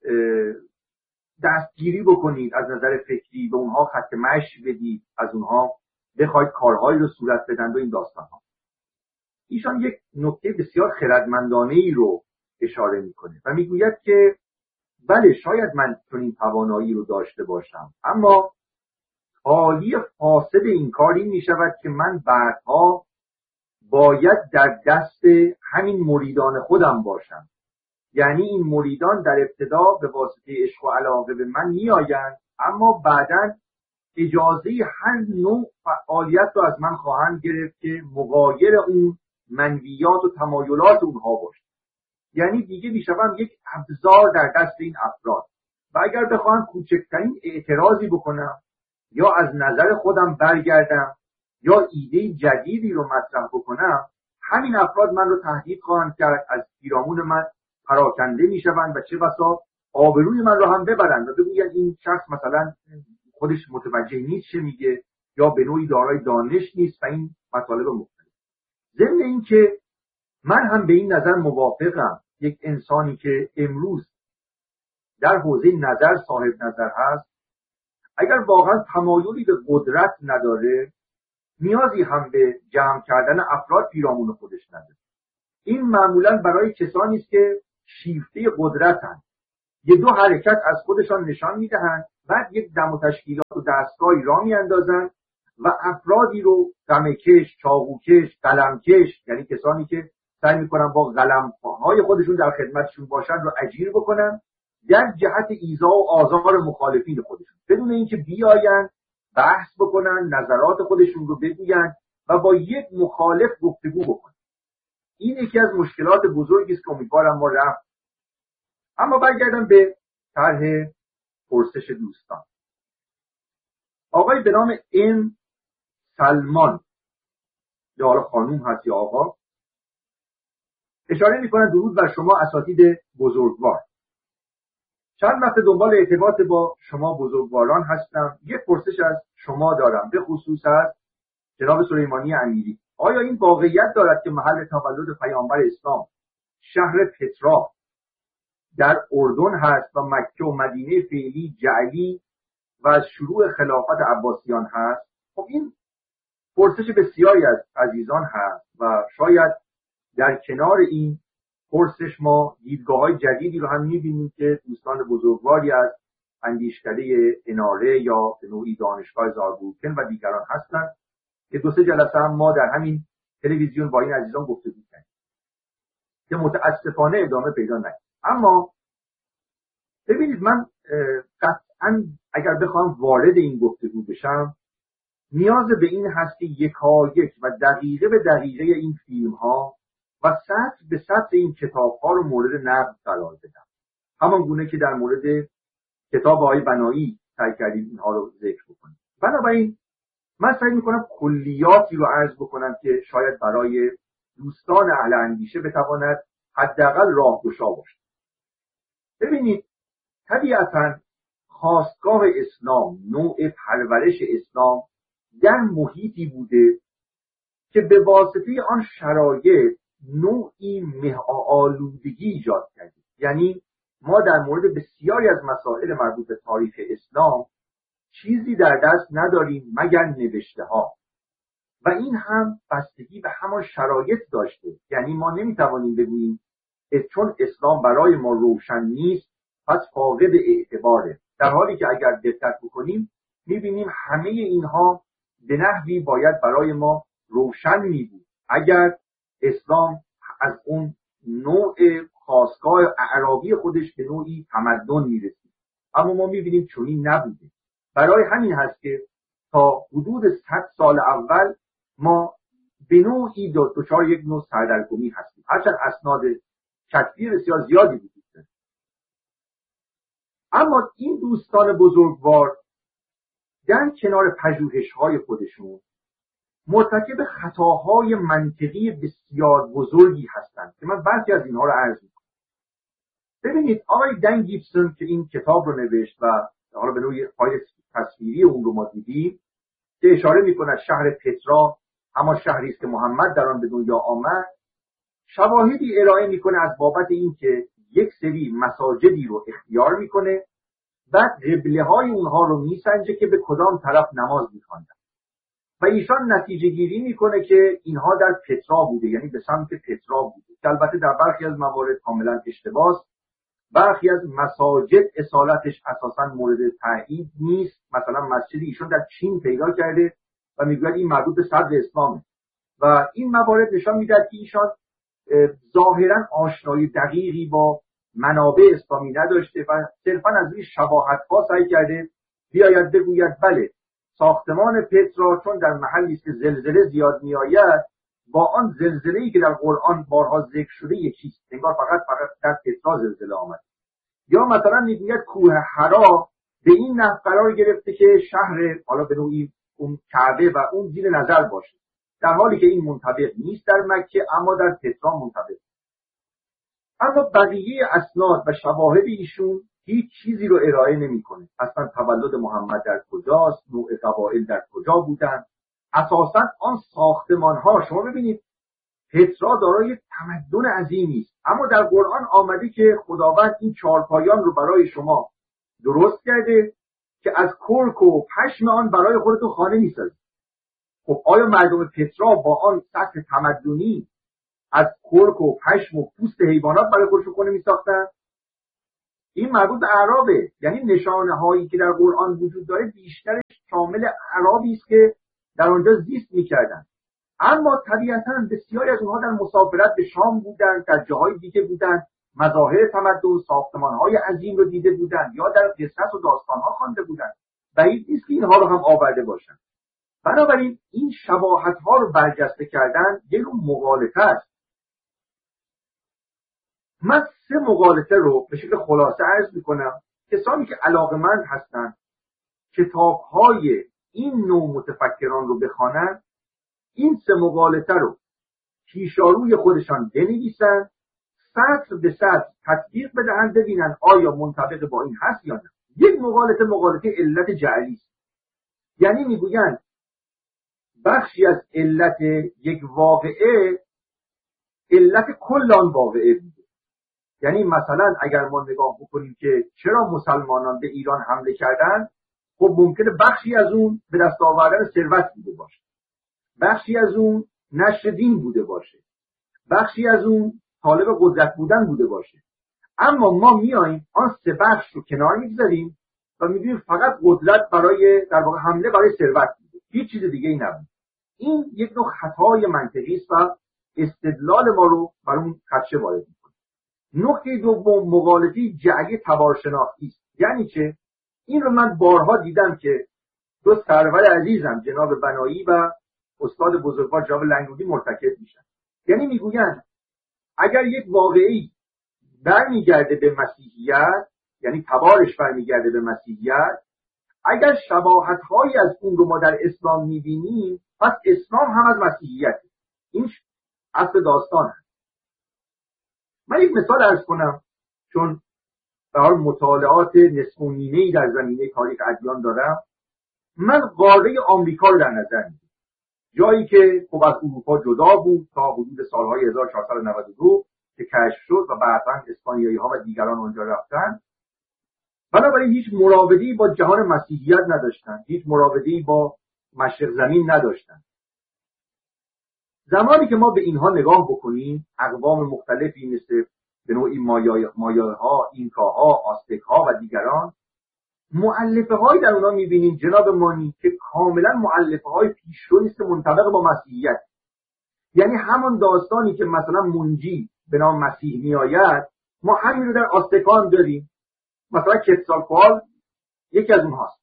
دستگیری بکنید، از نظر فکری به اونها خط مشی بدید، از اونها بخواید کارهایی رو صورت بدن و این داستان ها. ایشان یک نکته بسیار خردمندانه ای رو اشاره میکنه و میگوید که بله شاید من چون این توانایی رو داشته باشم، اما حالی فاسد این کاری میشود که من بعدها باید در دست همین مریدان خودم باشم. یعنی این مریدان در ابتدا به واسطه عشق و علاقه به من میآیند، اما بعداً اجازه هر نوع فعالیت رو از من خواهند گرفت که مغایر اون منویات و تمایلات اونها باشه. یعنی دیگه میشوم یک ابزار در دست این افراد و اگر بخوام کوچکترین اعتراضی بکنم یا از نظر خودم برگردم یا ایده جدیدی رو مطرح بکنم، همین افراد من رو تهدید خواهند کرد، از پیرامون من پراکنده میشوند و چه بسا آبروی من رو هم ببرند و بگویند این شخص مثلا خودش متوجه نیست چه میگه یا به نوعی دارای دانش نیست و این مطالب مختلف. ضمن این که من هم به این نظر موافقم، یک انسانی که امروز در حوزه نظر صاحب نظر هست، اگر واقعا تمایلی به قدرت نداره، نیازی هم به جمع کردن افراد پیرامون خودش نداره. این معمولا برای کسانی است که شیفته قدرتند یه دو حرکت از خودشان نشان میدهند، بعد یک دم و تشکیلات و دستگاهی را میاندازند و افرادی رو دمکش، چاقوکش، قلمکش، یعنی کسانی که سعی میکنن با قلم‌های خودشون در خدمتشون باشن رو اجیر بکنن در جهت ایذا و آزار مخالفین خودشون، بدون اینکه بیاین بحث بکنن، نظرات خودشون رو بگوین و با یک مخالف گفتگو بکنن. این یکی از مشکلات بزرگی است که امیدوارم ما رفت. اما برگردم به طرح پرسش دوستان. آقای به نام این سلمان، یا حالا خانوم هست یا آقا، اشاره میکنن درود بر شما اساتید بزرگوار. چند وقت دنبال ارتباط با شما بزرگواران هستم. یک پرسش از شما دارم، به خصوص از جناب سلیمانی امیری. آیا این واقعیت دارد که محل تولد پیامبر اسلام شهر پترا در اردن هست و مکه و مدینه فعلی جعلی و از شروع خلافت عباسیان هست؟ خب این پرسش بسیاری از عزیزان هست و شاید در کنار این پرسش ما دیدگاه‌های جدیدی رو هم می‌بینیم که دوستان بزرگواری از اندیشکده اناره یا به نوعی دانشگاه زاربروکن و دیگران هستند که دو سه جلسه هم ما در همین تلویزیون با این عزیزان گفتگو کردیم که متاسفانه ادامه پیدا نکرد. اما ببینید، من قطعاً اگر بخوام وارد این گفتگو بشم نیاز به این هست که یکایک و دقیقه به دقیقه این فیلم‌ها و سطر به سطر این کتاب‌ها رو مورد نقد قرار بدم، همان گونه که در مورد کتاب آقای بنایی سعی کردیم اینها رو ذکر بکنیم. بنابراین من سعی می‌کنم کلیاتی رو عرض بکنم که شاید برای دوستان اهل اندیشه بتواند حداقل راهگشا باشه. ببینید، طبیعتاً خاستگاه اسلام، نوع پرورش اسلام در محیطی بوده که به واسطه آن شرایط نوعی مه‌آلودگی ایجاد کرده. یعنی ما در مورد بسیاری از مسائل مربوط به تاریخ اسلام چیزی در دست نداریم مگر نوشته ها و این هم بستگی به همان شرایط داشته. یعنی ما نمیتوانیم بگوییم چون اسلام برای ما روشن نیست پس فاقد اعتباره، در حالی که اگر دقت بکنیم میبینیم همه اینها به نحوی باید برای ما روشن میبود اگر اسلام از اون نوع خاستگاه اعرابی خودش به نوعی تمدن میرسید. اما ما میبینیم چنین نبوده. برای همین هست که تا حدود صد سال اول ما به نوعی دچار یک نوع سردرگمی هستیم، هرچند اسناد کتبی بسیار زیادی وجود داره. اما این دوستان بزرگوار در کنار پژوهش‌های خودشون مرتکب خطاهای منطقی بسیار بزرگی هستند که من بعضی از اینها رو عرض می‌کنم. ببینید، آقای دن گیبسون که این کتاب رو نوشت و حالا به نوعی فایل تصویری اون رو ما دیدیم که اشاره می‌کند شهر پترا همان شهری است که محمد در آن به دنیا آمد، شواهدی ارائه می‌کنه از بابت این که یک سری مساجدی رو اختیار می‌کنه، بعد قبله‌های اونها رو میسنجه که به کدام طرف نماز می‌خواندن و ایشان نتیجه گیری میکنه که اینها در پترا بوده، یعنی به سمت پترا بوده، که البته در برخی از موارد کاملا اشتباهه. برخی از مساجد اصالتش اساسا مورد تایید نیست. مثلا مسجد ایشان در چین پیدا کرده و میگوید این مربوط به صدر اسلامه و این موارد نشان میده که ایشان ظاهرا آشنایی دقیقی با منابع اسلامی نداشته و صرفا از این شباهت‌ها سعی کرده بیاید بگوید بله ساختمان پترا چون در محلی است که زلزله زیاد میآید با آن زلزله‌ای که در قرآن بارها ذکر شده یکیست، انگار فقط فقط در پترا زلزله آمد. یا مثلا میگوید کوه حرا به این نحو قرار گرفته که شهر حالا به نوعی اون کعبه و اون زیر نظر باشه، در حالی که این منطبق نیست در مکه اما در پترا منطبق. اما بقیه اسناد و شواهد ایشون هیچ چیزی رو ارائه نمی‌کنه. اصلا تولد محمد در کجاست، نوع قبایل در کجا بودن، اساساً آن ساختمان‌ها. شما ببینید پترا دارای تمدن عظیمی است، اما در قرآن آمده که خداوند این چهارپایان رو برای شما درست کرده که از کرک و پشم آن برای خودتون خانه می‌سازید. خب آیا مردم پترا با آن سطح تمدنی از کرک و پشم و پوست حیوانات برای خودشون خونه می‌ساختن؟ این مربوط به اعرابه، یعنی نشانه هایی که در قرآن وجود داره بیشترش شامل اعرابی است که در آنجا زیست میکردن. اما طبیعتاً بسیاری از اونها در مسافرت به شام بودن، در جاهای دیگه بودن، مظاهر تمدن، ساختمان‌های عظیم رو دیده بودن یا در قصص و داستان‌ها خوانده بودن. بعید نیست که اینها رو هم آورده باشن. بنابراین این شباهت‌ها رو برجسته کردن یک نوع مغالطه است. من سه مغالطه رو به شکل خلاصه عرض می‌کنم. کسانی که علاقه‌مند هستند کتاب‌های این نوع متفکران رو بخوانند، این سه مغالطه رو پیشاروی خودشان بنویسن، سطر به سطر تطبیق بدهن، ببینن آیا منطبق با این هست یا نه. یک مغالطه مغالطه علت جعلی است. یعنی میگویند بخشی از علت یک واقعه علت کل آن واقعه بوده. یعنی مثلا اگر ما نگاه بکنیم که چرا مسلمانان به ایران حمله کردند، خب ممکنه بخشی از اون به دست آوردن ثروت بوده باشه، بخشی از اون نشر دین بوده باشه، بخشی از اون طالب قدرت بودن بوده باشه. اما ما میاییم آن سه بخش رو کنار میگذاریم و میگیم فقط قدرت برای در واقع حمله برای ثروت بوده، هیچ چیز دیگه ای نبود. این یک نوع خطای منطقی است و استدلال ما رو بر اون خدشه وارد میکنه. نکته دوم مغالطه جعلی تبارشناختی است. یعنی چه؟ این رو من بارها دیدم که دو سرور عزیزم جناب بنایی و استاد بزرگوار جناب لنگرودی مرتکب میشن. یعنی میگویند اگر یک واقعی برمیگرده به مسیحیت، یعنی تبارش برمیگرده به مسیحیت، اگر شباهت‌هایی از اون رو ما در اسلام میبینیم، پس اسلام هم از مسیحیت. این اصل داستان هست. من یک مثال عرض کنم، چون به حال مطالعات نصف و نیمه‌ای در زمینه تاریخ ادیان دارم. من قاره آمریکا رو در نظر میگیرم، جایی که خب از اروپا جدا بود تا حدود سالهای هزار و چهارصد و نود و دو که کشف شد و بعداً اسپانیایی ها و دیگران اونجا رفتن. بنابراین هیچ مراوده‌ای با جهان مسیحیت نداشتن، هیچ مراوده‌ای با مشرق زمین نداشتن. زمانی که ما به اینها نگاه بکنیم، اقوام مختلفی مثل به نوعی مایاها، اینکاها، آستک‌ها و دیگران، مؤلفه هایی در اونا میبینیم جناب مانی که کاملا مؤلفه های پیشرو نیست منطبق با مسیحیت. یعنی همون داستانی که مثلا منجی به نام مسیح میآید، ما همین رو در آستکان داریم. مثلا کتسالکوال یکی از اونهاست.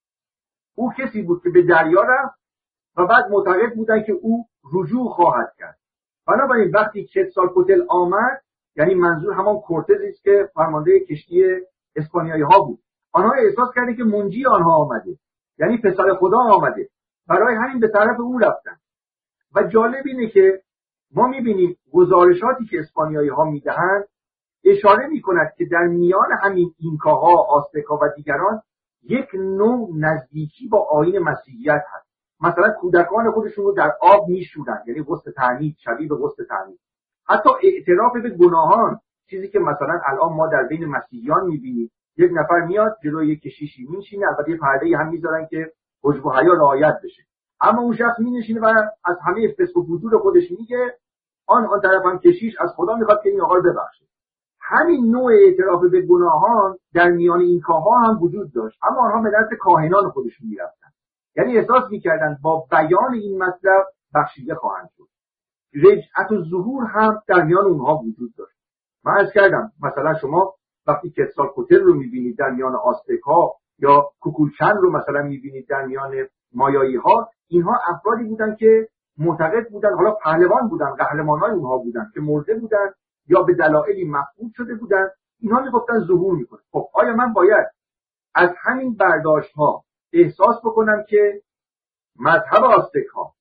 او کسی بود که به دریا رفت و بعد معتقد بودن که او رجوع خواهد کرد. بنابراین وقتی کتسالکوتل آمد، یعنی منظور همان کورتزی است که فرمانده کشتی اسپانیایی ها بود، آنها احساس کردن که منجی آنها آمده، یعنی پسر خدا آمده، برای همین به طرف او رفتن. و جالب اینه که ما میبینیم گزارشاتی که اسپانیایی ها میدهند اشاره میکند که در میان همین اینکاها، آستکا و دیگران یک نوع نزدیکی با آیین مسیحیت هست. مثلا کودکان خودشون رو در آب میشورن، یعنی غسل تعمید، شبیه به غسل تعمید. حتی اعتراف به گناهان، چیزی که مثلا الان ما در بین مسیحیان میبینیم، یک نفر میاد جلوی یک کشیشی میشینه، البته یه پرده هم میذارن که حجب و حیا رعایت بشه، اما اون شخص مینشینه و از همه فسق و فجور خودش میگه، آن آن طرف هم کشیش از خدا میخواد که این آقا رو ببخشه. همین نوع اعتراف به گناهان در میان این کاها هم وجود داشت، اما آنها به دست کاهنان خودشون میرفتن، یعنی احساس میکردن با بیان این مطلب بخشیده خواهند شد. رجعت و ظهور هم در میان اونها وجود داشت. من عرض کردم مثلا شما وقتی کتسالکوتل رو میبینید در میان آستک‌ها یا کوکولچن رو مثلا میبینید در میان مایایی ها، اینها افرادی بودن که معتقد بودن، حالا پهلوان بودن، قهرمانای اونها بودن که مرده بودن یا به دلایلی مفقود شده بودن، اینها میگفتن ظهور میکنه. خب آیا من باید از همین برداشت ها احساس بکنم که مذهب آستک‌ها،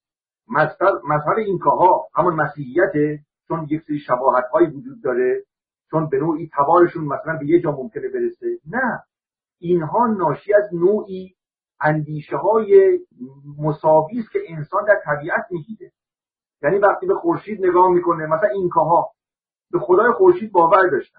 مذهب اینکاها همون مسیحیته، چون یک سری شباهت هایی وجود داره، چون به نوعی تبارشون مثلا به یه جا ممکنه برسه؟ نه، اینها ناشی از نوعی اندیشه های مساوی است که انسان در طبیعت میگیره. یعنی وقتی به خورشید نگاه میکنه، مثلا اینکاها به خدای خورشید باور داشتن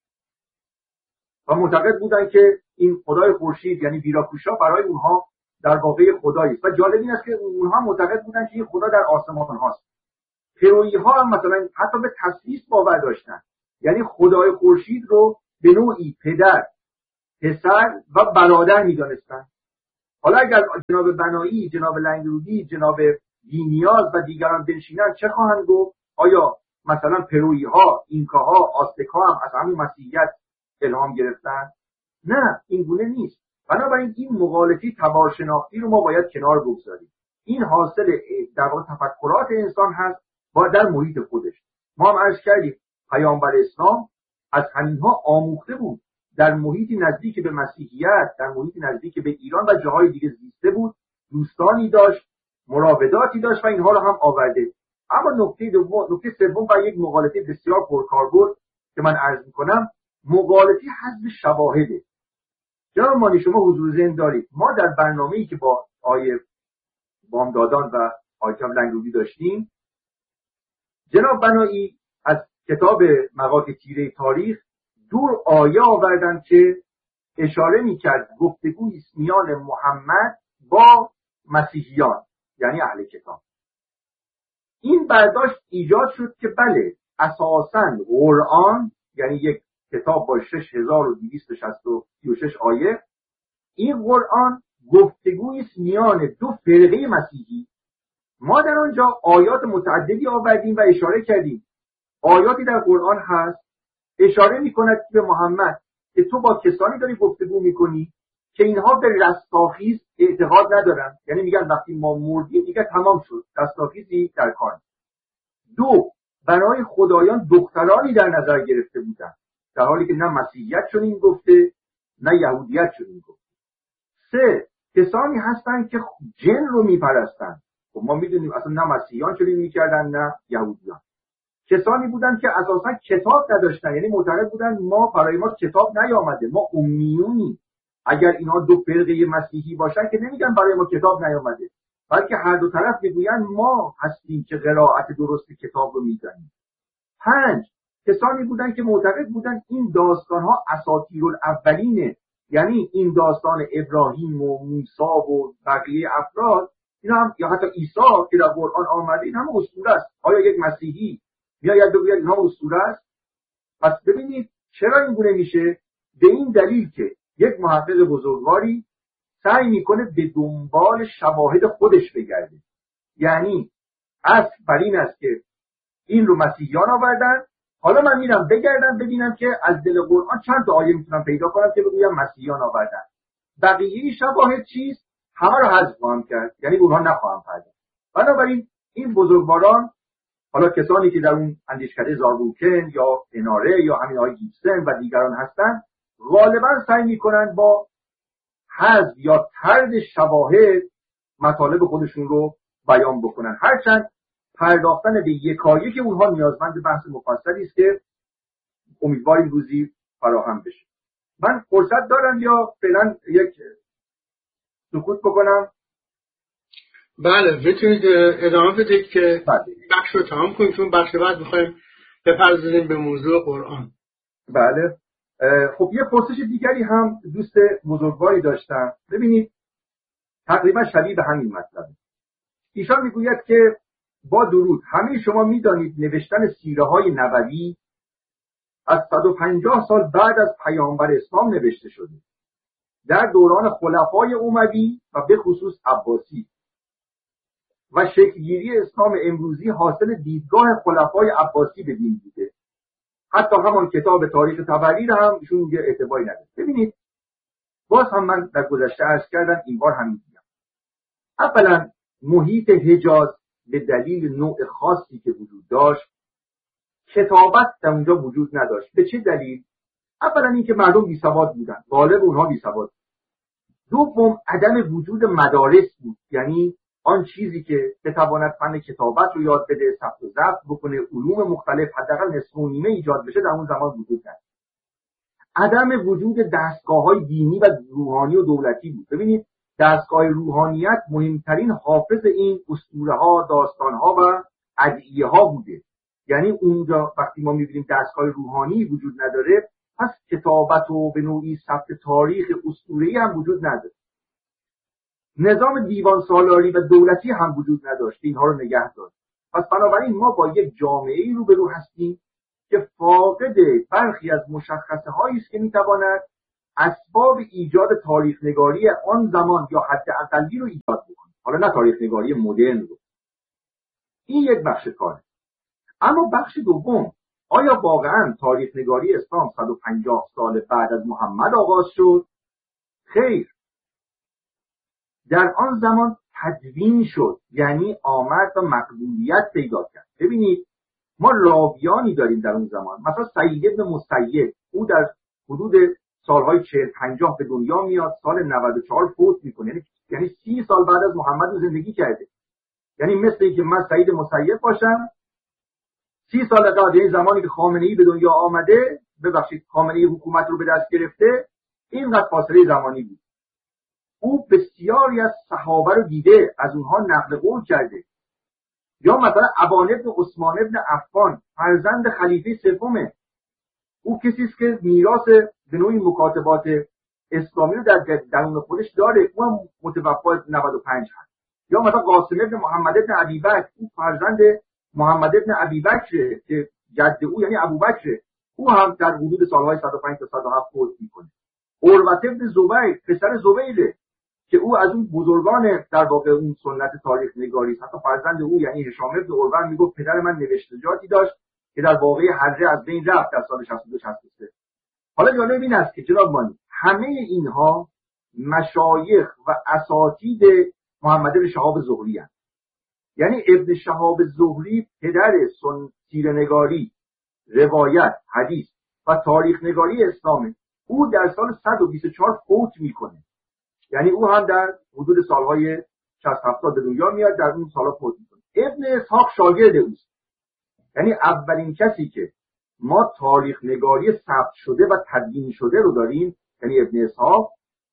و معتقد بودن که این خدای خورشید یعنی ویراکوشا برای اونها در واقع خدایی است. و جالب این است که اونها معتقد بودن که این خدا در آسمان هاست. پرویی ها هم مثلا حتی به تسلیس باور داشتن، یعنی خدای خورشید رو به نوعی پدر، پسر و برادر می‌دانستند. حالا اگر جناب بنایی، جناب لنگرودی، جناب بی‌نیاز و دیگران بنشینن چه خواهند گفت؟ آیا مثلا پرویی ها، اینکا ها، آستک‌ها هم از همون مسیحیت الهام گرفتن؟ نه، این گونه نیست. بنابراین این مغالطه تبارشناختی رو ما باید کنار بگذاریم. این حاصل در واقع تفکرات انسان هست با در محیط خودش. ما هم عرض کردیم پیامبر اسلام از همینها آموخته بود، در محیطی نزدیک به مسیحیت، در محیطی نزدیک به ایران و جاهای دیگه زیسته بود، دوستانی داشت، مراوداتی داشت و اینها رو هم آورده. اما نکته دوم، نکته سوم و یک مغالطه بسیار پرکاربرد که من عرض می‌کنم، مغالطه حذف شواهده. جناب مانی شما حضور ذهن دارید ما در برنامه‌ای که با آیه بامدادان و آیه لنگرودی داشتیم، جناب بنایی از کتاب مقاطع تیره تاریخ دور آیه آوردن که اشاره می‌کرد گفتگوی است میان محمد با مسیحیان، یعنی اهل کتاب. این برداشت ایجاد شد که بله اساساً قرآن، یعنی یک کتاب با شش هزار و دویست و شصت و شش آیه، این قرآن گفتگوی است میان دو فرقه مسیحی. ما در آنجا آیات متعددی آوردیم و اشاره کردیم. آیاتی در قرآن هست اشاره می‌کند به محمد که تو با کسانی داری گفتگو می‌کنی که اینها به رستاخیز اعتقاد ندارن، یعنی میگن وقتی ما مردیم دیگه تمام شد، رستاخیزی در کار. دو، برای خدایان دخترانی در نظر گرفته بودن، در حالی که نه مسیحیت چنین گفته نه یهودیت چنین گفته. سه، کسانی هستند که جن رو میپرستن. خب ما میدونیم اصلا نه مسیحیان چنین میکردن نه یهودیان. کسانی بودن که اساسا کتاب نداشتن، یعنی معتقد بودن ما برای ما کتاب نیامده، ما امیونی. اگر اینها دو فرقه مسیحی باشن که نمیگن برای ما کتاب نیامده، بلکه هر دو طرف میگوین ما هستیم که قرائت درست کتاب رو میدانیم. پنج، کسانی بودن که معتقد بودن این داستانها اساطیر الاولینه، یعنی این داستان ابراهیم و موسی و بقیه افراد، اینا هم یا حتی عیسی که در قرآن آمده، این هم اسطوره است. آیا یک مسیحی میاید بگوید اینها اسطوره است؟ پس ببینید چرا این گونه میشه؟ به این دلیل که یک محقق بزرگواری سعی میکنه به دنبال شواهد خودش بگرده. یعنی اصل بر این است که این رو مسیحیان آوردن، حالا من میرم بگردم ببینم که از دل قرآن چند تا آیه میتونم پیدا کنم که بگویم مسیحیان آوردن. بقیه شواهد چیست؟ همه رو حذف خواهم کرد، یعنی اونها نخواهم پرداخت. بنابراین این بزرگواران، حالا کسانی که در اون اندیشکده زاروکن یا اناره یا همین های گیبسن و دیگران هستن، غالبا سعی میکنن با حذف یا طرد شواهد مطالب خودشون رو بیان بکنن، هرچند پرداختن به یکایک اونها نیازمند بحث مفصلی است که امیدواریم روزی فراهم بشه. من فرصت دارم یا فعلا یک سکوت بکنم؟ بله بتونید ادامه بدید که بخش رو تمام کنیم، چون بخش بعد میخوایم بپردازیم به موضوع قرآن. بله. خب یه پرسش دیگری هم دوست بزرگواری داشتم. ببینید تقریبا شبیه به همین مطلبه. ایشان میگوید که با درود همه شما میدانید نوشتن سیره های نبوی از صد و پنجاه سال بعد از پیامبر اسلام نوشته شده، در دوران خلفای اموی و به خصوص عباسی، و شکلگیری اسلام امروزی حاصل دیدگاه خلفای عباسی به دین بوده. حتی همان کتاب تاریخ طبری را هم ایشون میگه اعتباری نداره. ببینید باز هم من در گذشته عرض کردم، این بار هم میگم. اولا محیط حجاز به دلیل نوع خاصی که وجود داشت، کتابت در اونجا وجود نداشت. به چه دلیل؟ اولا اینکه مردم بی سواد بودن، غالب اونها بی سواد. دوم عدم وجود مدارس بود، یعنی آن چیزی که بتواند فن کتابت رو یاد بده، ثبت و ضبط بکنه، علوم مختلف حداقل نصف و نیمه ایجاد بشه، در اون زمان وجود نداشت. عدم وجود دستگاه‌های دینی و روحانی و دولتی بود. ببینید دستگاه روحانیت مهمترین حافظ این اسطوره‌ها، داستان‌ها و ادعیه‌ها بوده. یعنی اونجا وقتی ما می‌بینیم دستگاه روحانی وجود نداره، پس کتابت و به نوعی ثبت تاریخ اسطوره‌ای هم وجود نداره. نظام دیوان سالاری و دولتی هم وجود نداشت، اینها رو نگه داشت. پس بنابراین ما با یک جامعه‌ای روبرو هستیم که فاقد برخی از مشخصه هایی است که میتواند اسباب ایجاد تاریخ نگاری آن زمان یا حد اقلی رو ایجاد بکنه، حالا نه تاریخ نگاری مدرن رو. این یک بخش کاره. اما بخش دوم، آیا واقعا تاریخ نگاری اسلام صد و پنجاه سال بعد از محمد آغاز شد؟ خیر، در آن زمان تدوین شد، یعنی آمد و مقبولیت پیدا کرد. ببینید ما راویانی داریم در اون زمان، مثلا سعید ابن مسیب، او در حدود سالهای چهل پنجاه به دنیا میاد، سال نود و چهار فوت میکنه، یعنی یعنی سی سال بعد از محمد رو زندگی کرده. یعنی مثل اینکه من سعید مسیب باشم، سی سال قبل، یعنی زمانی که خامنه‌ای به دنیا آمده، ببخشید خامنه‌ای حکومت رو به دست گرفته، اینقدر فاصله زمانی بود. او بسیاری از صحابه رو دیده، از اونها نقل قول کرده. یا مثلا ابان ابن عثمان ابن عفان، فرزند خلیفه سومه، او کسی است که میراث به نوعی مکاتبات اسلامی رو در درون خودش داره، او هم متوفی نود و پنج هست. یا مثلا قاسم ابن محمد ابن ابی بکر، او فرزند محمد ابن ابی بکر که جد او یعنی ابوبکر، او هم در حدود سالهای صد و پنج تا صد و هفت فوت میکنه. عروه ابن زبیر، پسر زبیره که او از اون بزرگان در واقع اون سنت تاریخ نگاری، حتی فرزند او یعنی هشام ابن عروه میگفت پدر من نوشتجاتی داشت که در واقع حره از بین رفت در سال شصت و دو شصت و سه. حالا جالب این است که جناب مانی همه اینها مشایخ و اساتید محمد بن شهاب زهری هستند. یعنی ابن شهاب زهری پدر سن سیره‌نگاری، روایت، حدیث و تاریخ نگاری اسلامه. او در سال صد و بیست و چهار فوت میکنه، یعنی او هم در حدود سالهای شصت هفتاد به دنیا میاد، در اون سالا فوت میکنه. ابن اسحاق شاگرد اوست، یعنی اولین کسی که ما تاریخ نگاری ثبت شده و تدوین شده رو داریم، یعنی ابن اسحاق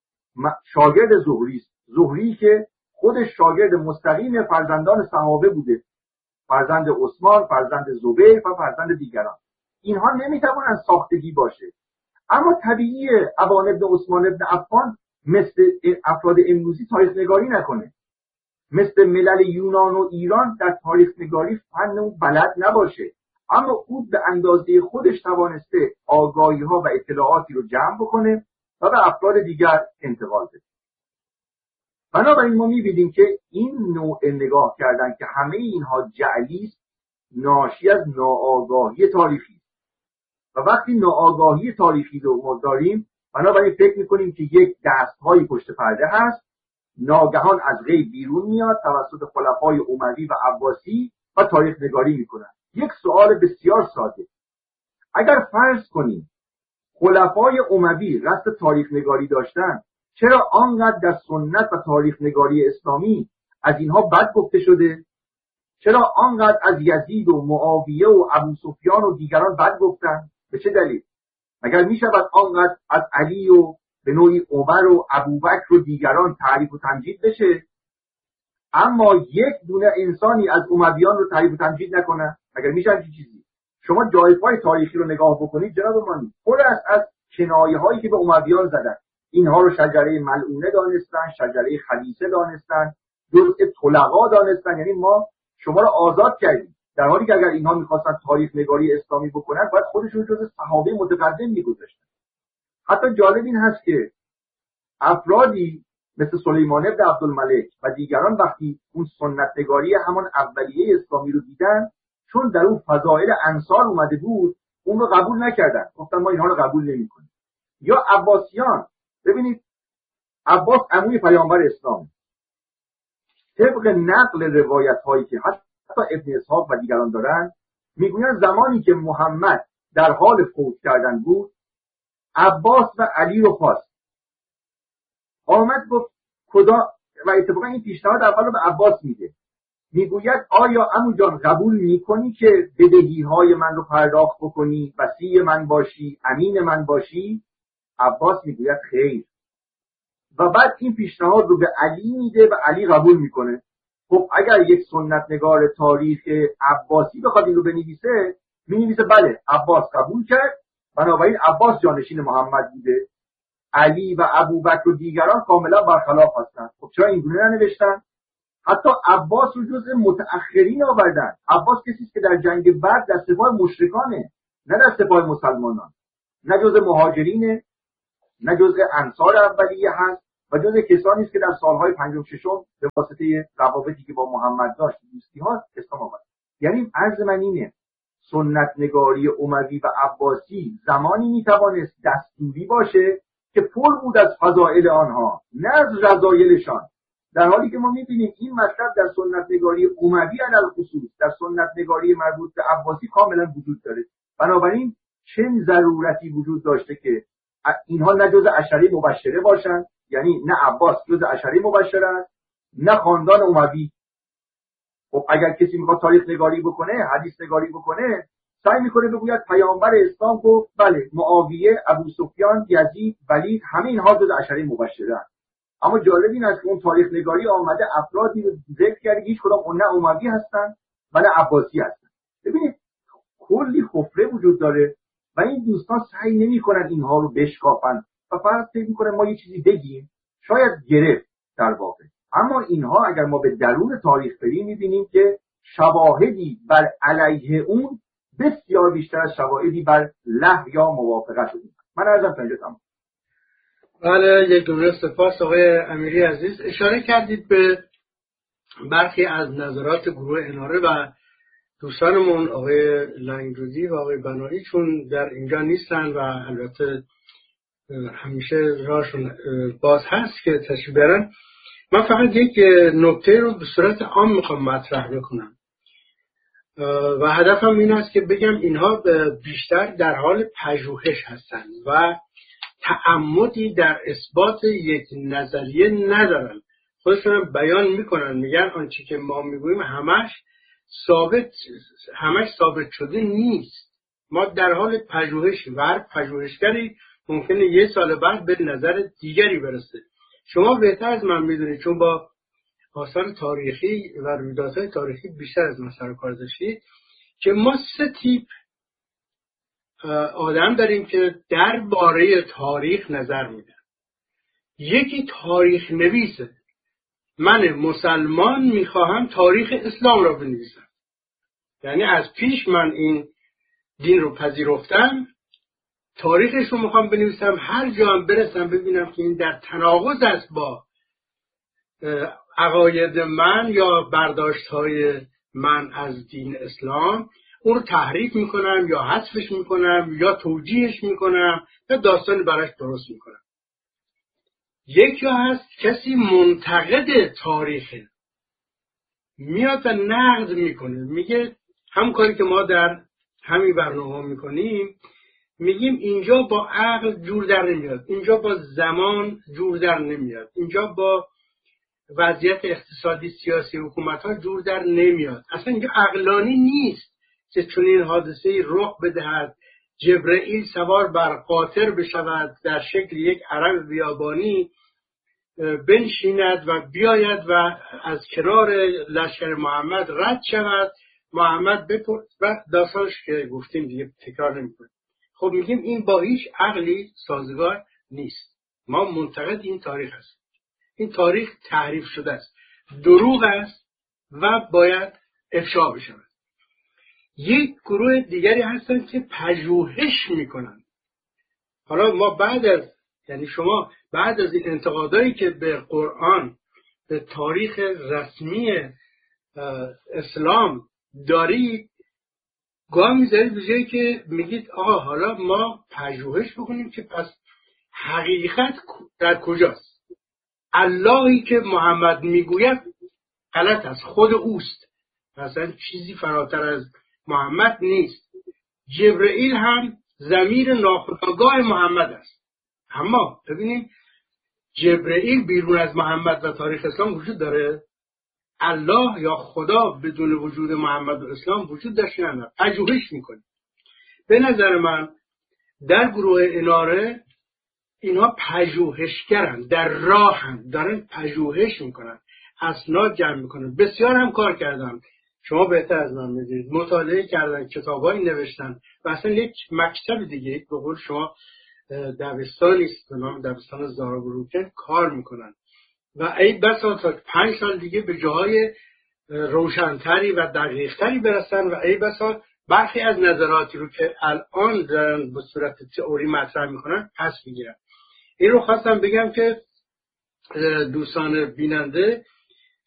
شاگرد زهری است. زهری که خودش شاگرد مستقیم فرزندان صحابه بوده، فرزند عثمان، فرزند زبیر و فرزند دیگران. اینها نمیتوانند ساختگی باشه. اما طبیعیه ابان ابن عثمان ابن عفان مثل افراد امروزی تاریخ نگاری نکنه، مثل ملل یونان و ایران در تاریخ نگاری فن و بلد نباشه، اما او به اندازه خودش توانسته آگاهی ها و اطلاعاتی رو جمع بکنه و به افراد دیگر انتقال بده. بنابراین ما می‌بینیم که این نوع نگاه کردن که همه اینها جعلی است، ناشی از ناآگاهی تاریخی است. و وقتی ناآگاهی تاریخی رو ما داریم، بنابراین فکر می‌کنیم که یک دست‌های پشت پرده هست، ناگهان از غیب بیرون میاد توسط خلفای اموی و عباسی و تاریخ نگاری میکنن. یک سوال بسیار ساده، اگر فرض کنیم خلفای اموی قصد تاریخ نگاری داشتن، چرا آنقدر در سنت و تاریخ نگاری اسلامی از اینها بد گفته شده؟ چرا آنقدر از یزید و معاویه و ابو سفیان و دیگران بد گفتن؟ به چه دلیل؟ مگر میشود آنقدر از علی و به نوعی عمر و ابوبکر و دیگران تعریف و تمجید بشه، اما یک دونه انسانی از امویان رو تعریف و تمجید نکنه؟ مگر میشه همچین چیزی؟ شما جایپای تاریخی رو نگاه بکنید جناب مانی، پر است از کنایه هایی که به امویان زدن. اینها رو شجره ملعونه دانستن، شجره خلیسه دانستن، جزء طلقا دانستن. یعنی ما شما رو آزاد کردیم، در حالی که اگر اینها میخواستن تاریخ نگاری اسلامی بکنن باید خودشون جزء صحابه متقدم میگذاشتن. حتی جالب این هست که افرادی مثل سلیمان ابن عبدالملک و دیگران وقتی اون سنت نگاری همان اولیه اسلامی رو دیدن، چون در اون فضائل انصار اومده بود، اون رو قبول نکردن، گفتن ما اینها رو قبول نمی‌کنیم. یا عباسیان، ببینید عباس عموی پیامبر اسلام، طبق نقل روایت هایی که حتی ابن اسحاق و دیگران دارن، میگویند زمانی که محمد در حال فوت کردن بود، عباس و علی رو خواست، آمد گفت کدا، و اتفاقا این پیشنهاد اول رو به عباس میده، میگوید آیا عمو جان قبول میکنی که بدهی های من رو پرداخت بکنی، وصی من باشی، امین من باشی؟ عباس میگوید خیر، و بعد این پیشنهاد رو به علی میده و علی قبول میکنه. خب اگر یک سنت نگار تاریخ عباسی بخواد این رو بنویسه، مینویسه بله عباس قبول کرد، بنابراین عباس جانشین محمد بوده، علی و ابوبکر و دیگران کاملا برخلاف هستند. خب چرا اینگونه ننوشتن؟ حتی عباس رو جزء متأخرین آوردن. عباس کسی است که در جنگ بدر در سپاه مشرکانه، نه در سپاه مسلمانان، نه جزء مهاجرینه، نه جزء انصار اولیه هست و جزء کسانی است که در سالهای پنجم ششم به واسطه روابطی که با محمد داشت دوستی ها اسلام آورد. یعنی عرض من اینه سنت نگاری اموی و عباسی زمانی میتوانست دستوری باشه که پر بود از فضائل آنها نه از رذایلشان، در حالی که ما میبینیم این مطلب در سنت نگاری اموی علی خصوص در سنت نگاری مربوط به عباسی کاملا وجود داره. بنابراین چه ضرورتی وجود داشته که اینها نه جز عشره مبشره باشند، یعنی نه عباس جز عشره مبشره است نه خاندان اموی. خب اگر کسی میخواد تاریخ نگاری بکنه، حدیث نگاری بکنه، سعی میکنه بگوید پیامبر اسلام کو بله معاویه، ابو سفیان، یزید، ولید همه اینها جز عشره مبشره است. اما جالب این است که اون تاریخ نگاری آمده افرادی رو ذکر کرده هیچ کدام نه اموی هستن و نه عباسی هستن. ببینید کلی خفره وجود داره و این دوستان سعی نمیکنن اینها رو بشکافن و فقط فکر میکنن ما یه چیزی بگیم شاید گرفت در واقع. اما اینها اگر ما به درون تاریخ بریم میبینیم که شواهدی بر علیه اون بسیار بیشتر از شواهدی بر لهو یا موافقت اون. من عرضم تا اینجا تمام. بله، یک جمله سپاس آقای امیری عزیز. اشاره کردید به برخی از نظرات گروه اناره و دوستانمون آقای لنگرودی و آقای بنایی چون در اینجا نیستن و البته همیشه راهشون باز هست که تشریف برن. من فقط یک نکته رو به صورت عام میخوام مطرح بکنم و هدفم این است که بگم اینها بیشتر در حال پژوهش هستن و تعمدی در اثبات یک نظریه ندارن. خودشون بیان میکنن، میگن آنچه که ما میگوییم همش ثابت همش ثابت شده نیست. ما در حال پژوهشیم و هر پژوهشگری ممکنه یه سال بعد به نظر دیگری برسه. شما بهتر از من میدونید چون با آثار تاریخی و رویدادهای تاریخی بیشتر از من سر و کار داشتید که ما سه تیپ آدم داریم که درباره تاریخ نظر میدن. یکی تاریخ نویسه، من مسلمان میخواهم تاریخ اسلام را بنویسم، یعنی از پیش من این دین رو پذیرفتم، تاریخش رو میخوام بنویسم، هر جا هم برسم ببینم که این در تناقض است با عقاید من یا برداشت‌های من از دین اسلام، اون رو تحریف میکنم یا حذفش میکنم یا توجیهش میکنم یا داستانی براش درست میکنم. یکی هست کسی منتقد تاریخه، میاد و نقد میکنه، میگه همون کاری که ما در همین برنامه میکنیم، میگیم اینجا با عقل جور در نمیاد، اینجا با زمان جور در نمیاد، اینجا با وضعیت اقتصادی سیاسی حکومت ها جور در نمیاد، اصلا اینجا عقلانی نیست که چنین حادثه‌ای رخ بدهد، جبرئیل سوار بر قاطر بشود در شکل یک عرب بیابانی بنشیند و بیاید و از کنار لشکر محمد رد شود، محمد بپرد و داستانش که گفتیم دیگه تکرار نمی‌کنیم. خب میگیم این با هیچ عقلی سازگار نیست. ما منتقد این تاریخ هست. این تاریخ تحریف شده است، دروغ است و باید افشا بشود. یک گروه دیگری هستند که پژوهش میکنن. حالا ما بعد از یعنی شما بعد از این انتقادایی که به قرآن، به تاریخ رسمی اسلام دارید، گاه میذارید به جایی که میگید آقا حالا ما پژوهش بکنیم که پس حقیقت در کجاست. اللهی که محمد میگوید غلط است، خود اوست، مثلا چیزی فراتر از محمد نیست. جبرئیل هم ضمیر ناخودآگاه محمد است. اما ببینیم جبرئیل بیرون از محمد و تاریخ اسلام وجود داره؟ الله یا خدا بدون وجود محمد و اسلام وجود داشته نه؟ پژوهش میکنه. به نظر من در گروه اناره اینها پژوهشگرن، در راهن، دارن پژوهش میکنن، اسناد جمع میکنن، بسیار هم کار کردن. شما بهتر از من میدونید، مطالعه کردن، کتابایی نوشتن و اصلا یک مکتب دیگه به قول شما دبستانی است به نام دبستان زارا بروکن کار میکنن و ای بسا تا پنج سال دیگه به جاهای روشنتری و دقیقتری برسن و ای بسا برخی از نظراتی رو که الان دارن به صورت تئوری مطرح میکنن پس میگیرن. این رو خواستم بگم که دوستان بیننده